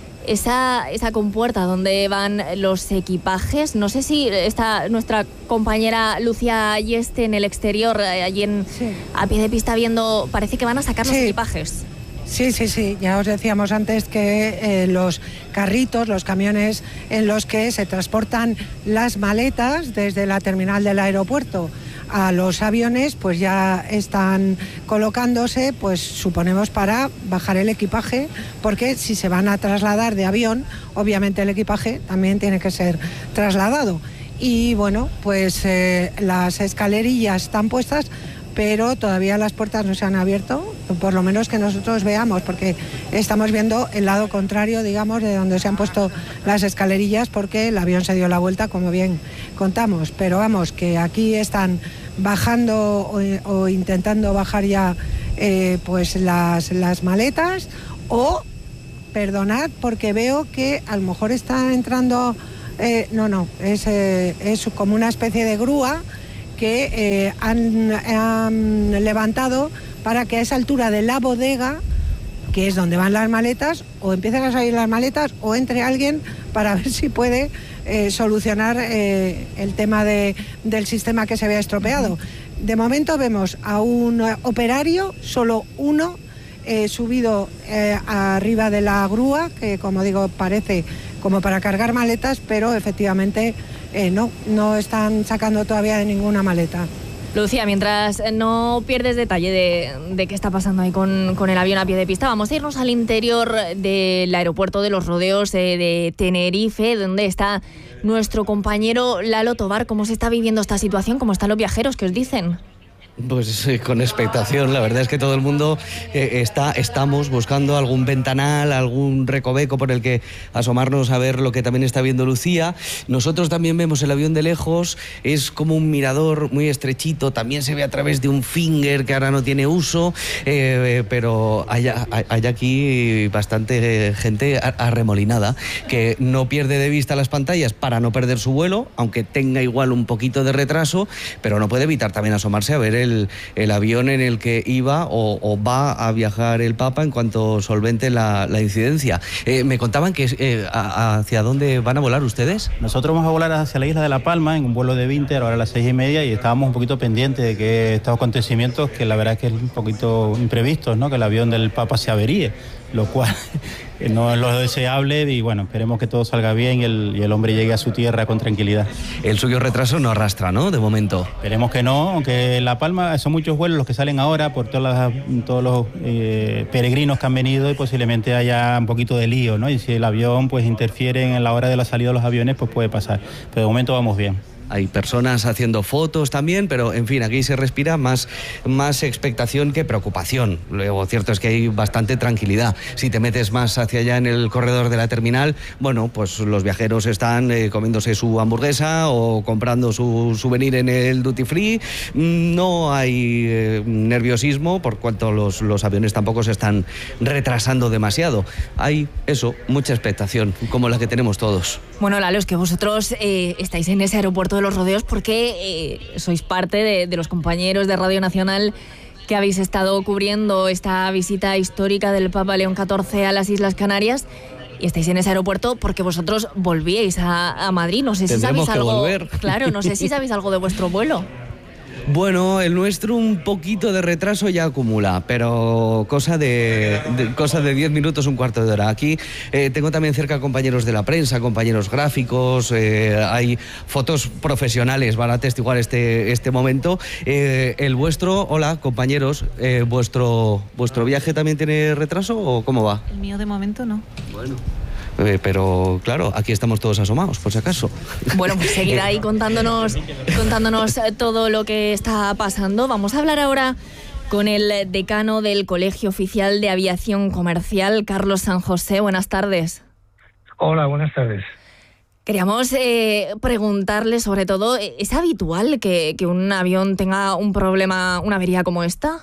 esa, esa compuerta donde van los equipajes. No sé si está nuestra compañera Lucía Ayeste en el exterior, allí en, sí. a pie de pista viendo, parece que van a sacar sí. los equipajes. Sí, sí, sí, ya os decíamos antes que eh, los carritos, los camiones en los que se transportan las maletas desde la terminal del aeropuerto a los aviones, pues ya están colocándose, pues suponemos para bajar el equipaje, porque si se van a trasladar de avión, obviamente el equipaje también tiene que ser trasladado. Y bueno, pues eh, las escalerillas están puestas, pero todavía las puertas no se han abierto, por lo menos que nosotros veamos, porque estamos viendo el lado contrario, digamos, de donde se han puesto las escalerillas, porque el avión se dio la vuelta, como bien contamos. Pero vamos, que aquí están bajando o, o intentando bajar ya eh, pues las, las maletas, o, perdonad, porque veo que a lo mejor está entrando, eh, no, no, es, eh, es como una especie de grúa que eh, han, han levantado para que a esa altura de la bodega, que es donde van las maletas, o empiecen a salir las maletas o entre alguien para ver si puede eh, solucionar eh, el tema de, del sistema que se había estropeado. De momento vemos a un operario, solo uno, eh, subido eh, arriba de la grúa, que como digo parece como para cargar maletas, pero efectivamente Eh, no, no están sacando todavía de ninguna maleta. Lucía, mientras no pierdes detalle de, de qué está pasando ahí con, con el avión a pie de pista, vamos a irnos al interior del aeropuerto de los Rodeos eh, de Tenerife, donde está nuestro compañero Lalo Tobar. ¿Cómo se está viviendo esta situación? ¿Cómo están los viajeros? ¿Qué os dicen? Pues eh, con expectación, la verdad es que todo el mundo eh, está, estamos buscando algún ventanal, algún recoveco por el que asomarnos a ver lo que también está viendo Lucía. Nosotros también vemos el avión de lejos, es como un mirador muy estrechito, también se ve a través de un finger que ahora no tiene uso, eh, pero hay, hay aquí bastante gente arremolinada que no pierde de vista las pantallas para no perder su vuelo, aunque tenga igual un poquito de retraso, pero no puede evitar también asomarse a ver el El, el avión en el que iba o, o va a viajar el Papa en cuanto solvente la, la incidencia. Eh, me contaban que eh, a, hacia dónde van a volar ustedes. Nosotros vamos a volar hacia la isla de La Palma en un vuelo de Vinter, ahora a las seis y media, y estábamos un poquito pendientes de que estos acontecimientos, que la verdad es que es un poquito imprevistos, ¿no? Que el avión del Papa se averíe, lo cual no es lo deseable, y bueno, esperemos que todo salga bien y el, y el hombre llegue a su tierra con tranquilidad. El suyo retraso no arrastra, ¿no?, de momento. Esperemos que no, aunque La Palma son muchos vuelos los que salen ahora por todas las, todos los eh, peregrinos que han venido, y posiblemente haya un poquito de lío, ¿no? Y si el avión pues interfiere en la hora de la salida de los aviones, pues puede pasar. Pero de momento vamos bien. Hay personas haciendo fotos también, pero en fin, aquí se respira más, más expectación que preocupación. Luego, cierto es que hay bastante tranquilidad. Si te metes más hacia allá en el corredor de la terminal, bueno, pues los viajeros están eh, comiéndose su hamburguesa o comprando su souvenir en el duty free. No hay eh, nerviosismo, por cuanto los, los aviones tampoco se están retrasando demasiado. Hay, eso, mucha expectación, como la que tenemos todos. Bueno, Lalo, es que vosotros eh, estáis en ese aeropuerto de los Rodeos porque eh, sois parte de, de los compañeros de Radio Nacional que habéis estado cubriendo esta visita histórica del Papa León catorce a las Islas Canarias, y estáis en ese aeropuerto porque vosotros volvíais a, a Madrid. No sé si Tendremos sabéis algo. Volver. Claro, no sé si sabéis algo de vuestro vuelo. Bueno, el nuestro un poquito de retraso ya acumula, pero cosa de, de cosa de diez minutos, un cuarto de hora. Aquí eh, tengo también cerca compañeros de la prensa, compañeros gráficos, eh, hay fotos profesionales, van a atestiguar este, este momento. Eh, el vuestro, hola compañeros, eh, ¿vuestro, ¿vuestro viaje también tiene retraso o cómo va? El mío de momento no. Bueno. Eh, pero claro, aquí estamos todos asomados, por si acaso. Bueno, pues seguid ahí contándonos, contándonos todo lo que está pasando. Vamos a hablar ahora con el decano del Colegio Oficial de Aviación Comercial, Carlos San José. Buenas tardes. Hola, buenas tardes. Queríamos eh, preguntarle, sobre todo, ¿es habitual que, que un avión tenga un problema, una avería como esta?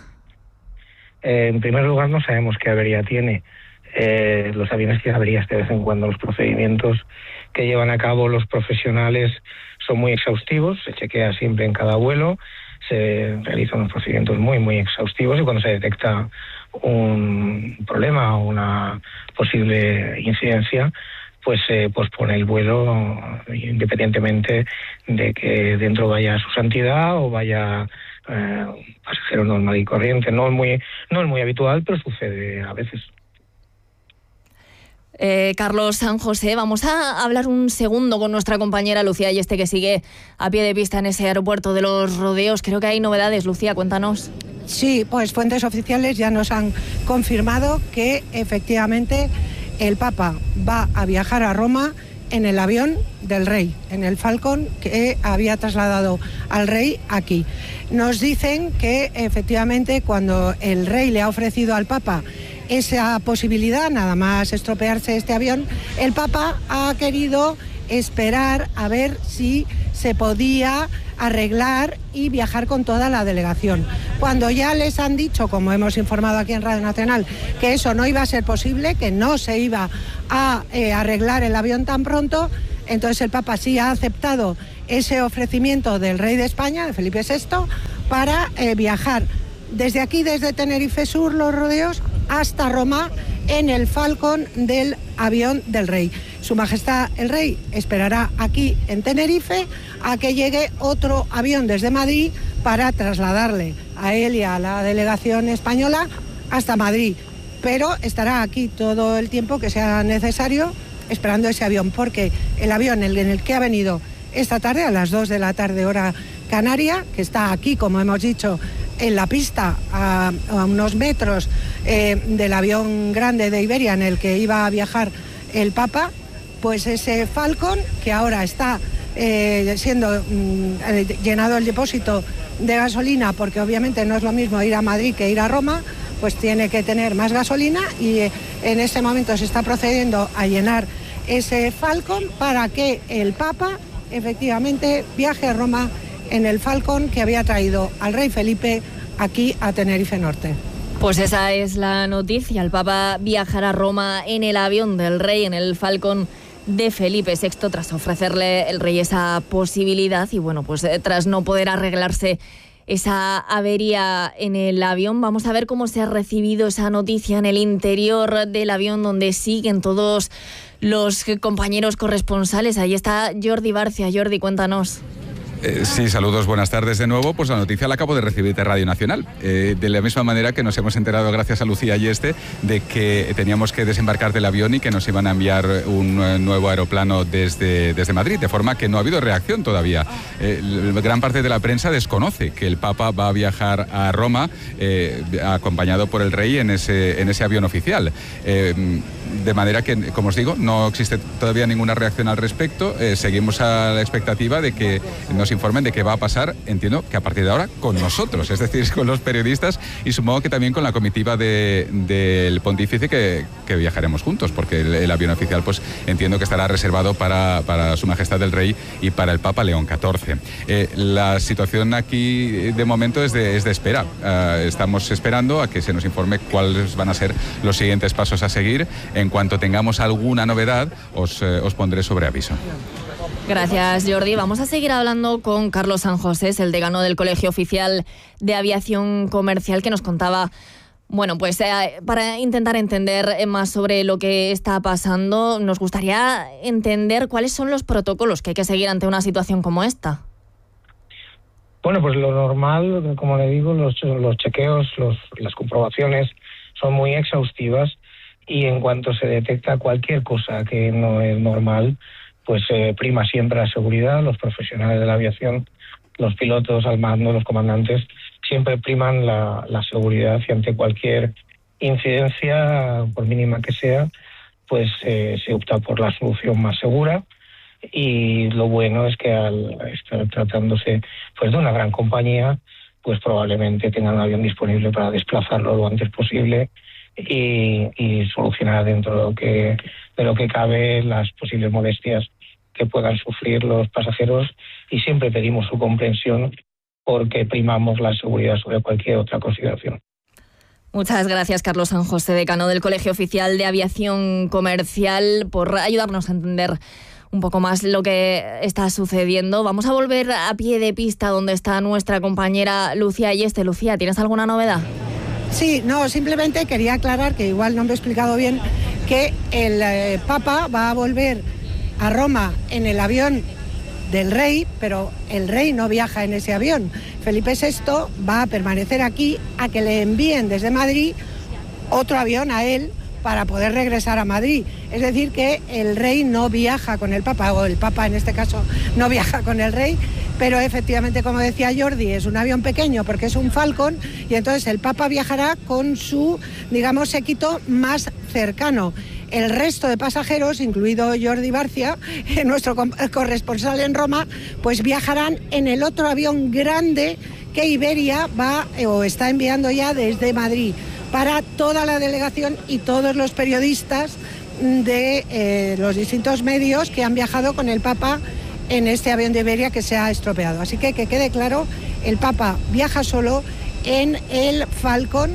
Eh, en primer lugar, no sabemos qué avería tiene. Eh, los aviones tienen averías de vez en cuando. Los procedimientos que llevan a cabo los profesionales son muy exhaustivos, se chequea siempre en cada vuelo, se realizan unos procedimientos muy, muy exhaustivos, y cuando se detecta un problema o una posible incidencia, pues se pospone el vuelo independientemente de que dentro vaya su santidad o vaya eh, pasajero normal y corriente. No es muy, no es muy habitual, pero sucede a veces. Eh, Carlos San José, vamos a hablar un segundo con nuestra compañera Lucía Ayeste, que sigue a pie de pista en ese aeropuerto de Los Rodeos. Creo que hay novedades. Lucía, cuéntanos. Sí, pues fuentes oficiales ya nos han confirmado que efectivamente el Papa va a viajar a Roma en el avión del Rey, en el Falcon que había trasladado al Rey aquí. Nos dicen que efectivamente cuando el Rey le ha ofrecido al Papa esa posibilidad, nada más estropearse este avión, el Papa ha querido esperar a ver si se podía arreglar y viajar con toda la delegación. Cuando ya les han dicho, como hemos informado aquí en Radio Nacional, que eso no iba a ser posible, que no se iba a eh, arreglar el avión tan pronto, entonces el Papa sí ha aceptado ese ofrecimiento del Rey de España, de Felipe sexto, para eh, viajar desde aquí, desde Tenerife Sur, Los Rodeos, hasta Roma en el Falcon del avión del Rey. Su Majestad el Rey esperará aquí en Tenerife a que llegue otro avión desde Madrid para trasladarle a él y a la delegación española hasta Madrid. Pero estará aquí todo el tiempo que sea necesario esperando ese avión, porque el avión en el que ha venido esta tarde a las dos de la tarde hora canaria, que está aquí, como hemos dicho, en la pista a, a unos metros eh, del avión grande de Iberia en el que iba a viajar el Papa, pues ese Falcon, que ahora está eh, siendo mm, llenado el depósito de gasolina, porque obviamente no es lo mismo ir a Madrid que ir a Roma, pues tiene que tener más gasolina y eh, en este momento se está procediendo a llenar ese Falcon para que el Papa efectivamente viaje a Roma en el Falcon que había traído al Rey Felipe aquí a Tenerife Norte. Pues esa es la noticia. El Papa viajará a Roma en el avión del Rey, en el Falcon de Felipe sexto, tras ofrecerle el Rey esa posibilidad y bueno, pues tras no poder arreglarse esa avería en el avión. Vamos a ver cómo se ha recibido esa noticia en el interior del avión, donde siguen todos los compañeros corresponsales. Ahí está Jordi Barcia. Jordi, cuéntanos. Eh, sí, saludos, buenas tardes de nuevo. Pues la noticia la acabo de recibir de Radio Nacional. Eh, de la misma manera que nos hemos enterado, gracias a Lucía Ayeste, de que teníamos que desembarcar del avión y que nos iban a enviar un uh, nuevo aeroplano desde, desde Madrid, de forma que no ha habido reacción todavía. Eh, gran parte de la prensa desconoce que el Papa va a viajar a Roma eh, acompañado por el Rey en ese, en ese avión oficial. Eh, de manera que, como os digo, no existe todavía ninguna reacción al respecto. Eh, seguimos a la expectativa de que nos informen de qué va a pasar, entiendo que a partir de ahora con nosotros, es decir, con los periodistas y supongo que también con la comitiva de, del pontífice que, que viajaremos juntos, porque el, el avión oficial pues entiendo que estará reservado para, para Su Majestad el Rey y para el Papa León catorce. Eh, la situación aquí de momento es de, es de espera. Uh, estamos esperando a que se nos informe cuáles van a ser los siguientes pasos a seguir. En cuanto tengamos alguna novedad, os, eh, os pondré sobre aviso. Gracias, Jordi. Vamos a seguir hablando con Carlos San José, el decano del Colegio Oficial de Aviación Comercial, que nos contaba, bueno, pues eh, para intentar entender más sobre lo que está pasando, nos gustaría entender cuáles son los protocolos que hay que seguir ante una situación como esta. Bueno, pues lo normal, como le digo, los, los chequeos, los, las comprobaciones son muy exhaustivas y en cuanto se detecta cualquier cosa que no es normal, pues eh, prima siempre la seguridad. Los profesionales de la aviación, los pilotos al mando, los comandantes, siempre priman la, la seguridad y ante cualquier incidencia, por mínima que sea, pues eh, se opta por la solución más segura. Y lo bueno es que al estar tratándose pues de una gran compañía, pues probablemente tengan un avión disponible para desplazarlo lo antes posible y, y solucionar dentro de lo que de lo que cabe las posibles molestias que puedan sufrir los pasajeros, y siempre pedimos su comprensión porque primamos la seguridad sobre cualquier otra consideración. Muchas gracias, Carlos San José, decano del Colegio Oficial de Aviación Comercial, por ayudarnos a entender un poco más lo que está sucediendo. Vamos a volver a pie de pista donde está nuestra compañera Lucía Ayeste. Lucía, ¿tienes alguna novedad? Sí, no, simplemente quería aclarar, que igual no me he explicado bien, que el eh, Papa va a volver a Roma en el avión del rey, pero el rey no viaja en ese avión. Felipe sexto va a permanecer aquí a que le envíen desde Madrid otro avión a él para poder regresar a Madrid. Es decir, que el rey no viaja con el Papa, o el Papa en este caso no viaja con el rey, pero efectivamente, como decía Jordi, es un avión pequeño porque es un Falcon, y entonces el Papa viajará con su, digamos, séquito más cercano. El resto de pasajeros, incluido Jordi Barcia, nuestro corresponsal en Roma, pues viajarán en el otro avión grande que Iberia va o está enviando ya desde Madrid para toda la delegación y todos los periodistas de eh, los distintos medios que han viajado con el Papa en este avión de Iberia que se ha estropeado. Así que que quede claro, el Papa viaja solo en el Falcon,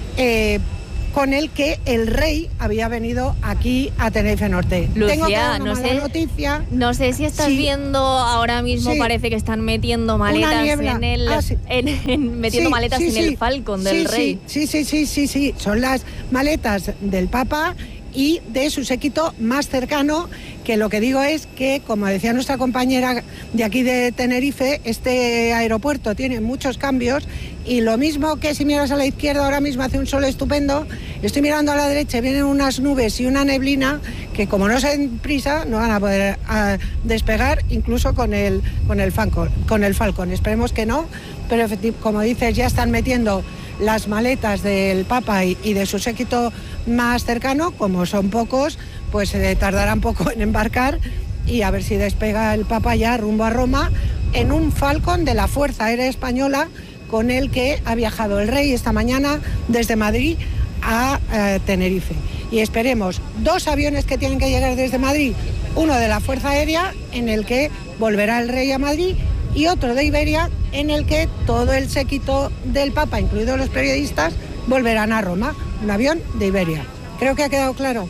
eh, con el que el rey había venido aquí a Tenerife Norte. Lucía, no sé, noticia. no sé si estás sí. viendo ahora mismo, sí. parece que están metiendo maletas en el ah, sí. en, en, metiendo sí, maletas sí, en sí. el Falcon del sí, rey. Sí, sí, sí, sí, sí, son las maletas del Papa y de su séquito más cercano, que lo que digo es que, como decía nuestra compañera de aquí de Tenerife, este aeropuerto tiene muchos cambios, y lo mismo que si miras a la izquierda ahora mismo hace un sol estupendo, estoy mirando a la derecha, vienen unas nubes y una neblina que, como no se den prisa, no van a poder a, despegar incluso con el, con el Falcon, con el Falcon. Esperemos que no, pero como dices, ya están metiendo las maletas del Papa y, y de su séquito más cercano. Como son pocos, pues se eh, tardarán poco en embarcar, y a ver si despega el Papa ya rumbo a Roma en un Falcon de la Fuerza Aérea Española, con el que ha viajado el rey esta mañana desde Madrid a eh, Tenerife. Y esperemos dos aviones que tienen que llegar desde Madrid, uno de la Fuerza Aérea, en el que volverá el rey a Madrid, y otro de Iberia, en el que todo el séquito del Papa, incluidos los periodistas, volverán a Roma. Un avión de Iberia. Creo que ha quedado claro.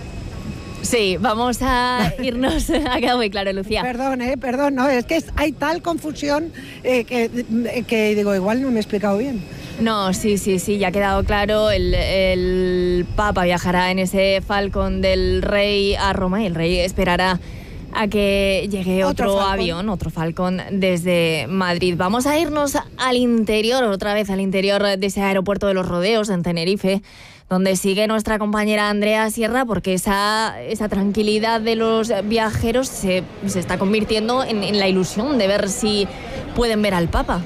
Sí, vamos a irnos. Ha quedado muy claro, Lucía. Perdón, eh, perdón, no, es que es, hay tal confusión eh, que, que digo, igual no me he explicado bien. No, sí, sí, sí, ya ha quedado claro. El, el Papa viajará en ese Falcon del rey a Roma, y el rey esperará a que llegue otro, otro avión, otro Falcon desde Madrid. Vamos a irnos al interior, otra vez al interior de ese aeropuerto de Los Rodeos en Tenerife, donde sigue nuestra compañera Andrea Sierra, porque esa, esa tranquilidad de los viajeros se, se está convirtiendo en, en la ilusión de ver si pueden ver al Papa.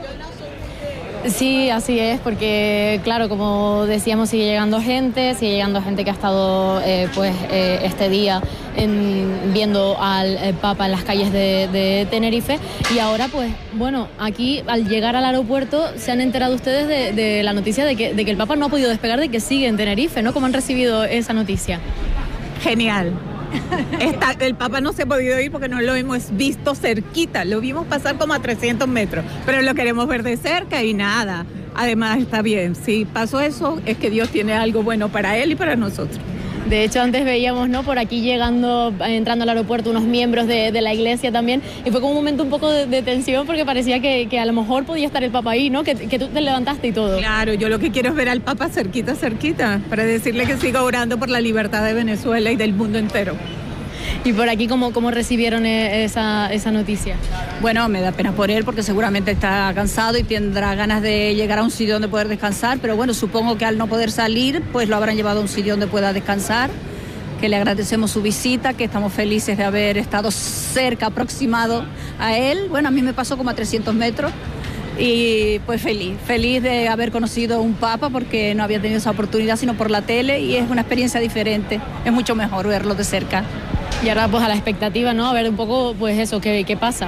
Sí, así es, porque claro, como decíamos, sigue llegando gente, sigue llegando gente que ha estado eh, pues eh, este día en, viendo al eh, Papa en las calles de, de Tenerife, y ahora pues bueno, aquí al llegar al aeropuerto se han enterado ustedes de, de la noticia de que, de que el Papa no ha podido despegar, de que sigue en Tenerife, ¿no? ¿Cómo han recibido esa noticia? Genial. Esta, el Papa no se ha podido ir porque no lo hemos visto cerquita, lo vimos pasar como a trescientos metros, pero lo queremos ver de cerca y nada. Además está bien, si pasó eso es que Dios tiene algo bueno para él y para nosotros. De hecho, antes veíamos, ¿no?, por aquí llegando, entrando al aeropuerto, unos miembros de, de la iglesia también, y fue como un momento un poco de, de tensión, porque parecía que, que a lo mejor podía estar el Papa ahí, ¿no?, que, que tú te levantaste y todo. Claro, yo lo que quiero es ver al Papa cerquita, cerquita, para decirle que siga orando por la libertad de Venezuela y del mundo entero. ¿Y por aquí cómo, cómo recibieron esa, esa noticia? Bueno, me da pena por él porque seguramente está cansado y tendrá ganas de llegar a un sitio donde poder descansar, pero bueno, supongo que al no poder salir, pues lo habrán llevado a un sitio donde pueda descansar, que le agradecemos su visita, que estamos felices de haber estado cerca, aproximado a él. Bueno, a mí me pasó como a trescientos metros. Y pues feliz, feliz de haber conocido un Papa, porque no había tenido esa oportunidad sino por la tele, y es una experiencia diferente, es mucho mejor verlo de cerca. Y ahora pues a la expectativa, ¿no? A ver un poco pues eso, ¿qué, qué pasa?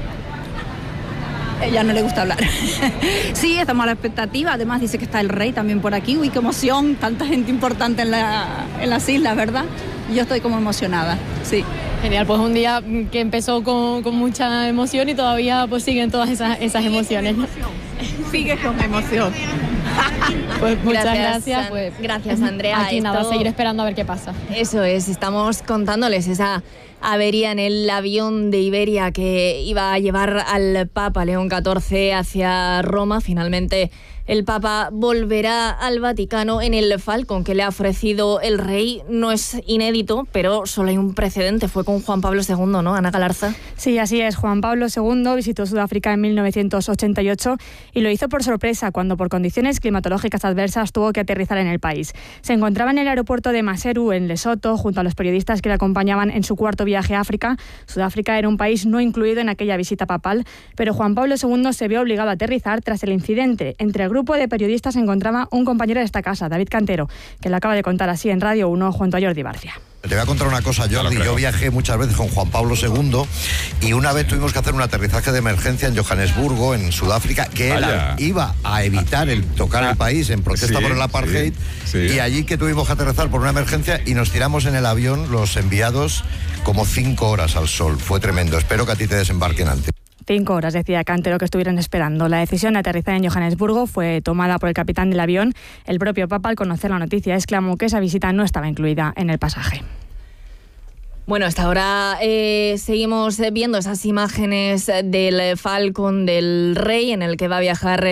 Ella no le gusta hablar. Sí, estamos a la expectativa, además dice que está el rey también por aquí, uy, qué emoción, tanta gente importante en, la, en las islas, ¿verdad? Yo estoy como emocionada, sí. Genial, pues un día que empezó con, con mucha emoción y todavía pues siguen todas esas, esas emociones, ¿no? Sigue con emoción. Pues muchas gracias. gracias pues, gracias, Andrea. Aquí Esto, nada, seguir esperando a ver qué pasa. Eso es, estamos contándoles esa avería en el avión de Iberia que iba a llevar al Papa León catorce hacia Roma. Finalmente el Papa volverá al Vaticano en el Falcon que le ha ofrecido el rey. No es inédito, pero solo hay un precedente. Fue con Juan Pablo segundo, ¿no, Ana Galarza? Sí, así es. Juan Pablo segundo visitó Sudáfrica en mil novecientos ochenta y ocho y lo hizo por sorpresa cuando por condiciones climatológicas adversas tuvo que aterrizar en el país. Se encontraba en el aeropuerto de Maseru, en Lesoto, junto a los periodistas que le acompañaban en su cuarto viaje a África. Sudáfrica era un país no incluido en aquella visita papal, pero Juan Pablo segundo se vio obligado a aterrizar tras el incidente. Entre el grupo de periodistas se encontraba un compañero de esta casa, David Cantero, que lo acaba de contar así en Radio uno junto a Jordi Barcia. Te voy a contar una cosa, Jordi. Yo viajé muchas veces con Juan Pablo segundo y una vez tuvimos que hacer un aterrizaje de emergencia en Johannesburgo, en Sudáfrica, que él Vaya. iba a evitar el tocar el país en protesta sí, por el apartheid, sí, sí. y allí que tuvimos que aterrizar por una emergencia y nos tiramos en el avión los enviados como cinco horas al sol. Fue tremendo. Espero que a ti te desembarquen antes. Cinco horas, decía Cantero, que estuvieron esperando. La decisión de aterrizar en Johannesburgo fue tomada por el capitán del avión. El propio Papa, al conocer la noticia, exclamó que esa visita no estaba incluida en el pasaje. Bueno, hasta ahora eh, seguimos viendo esas imágenes del Falcon del Rey en el que va a viajar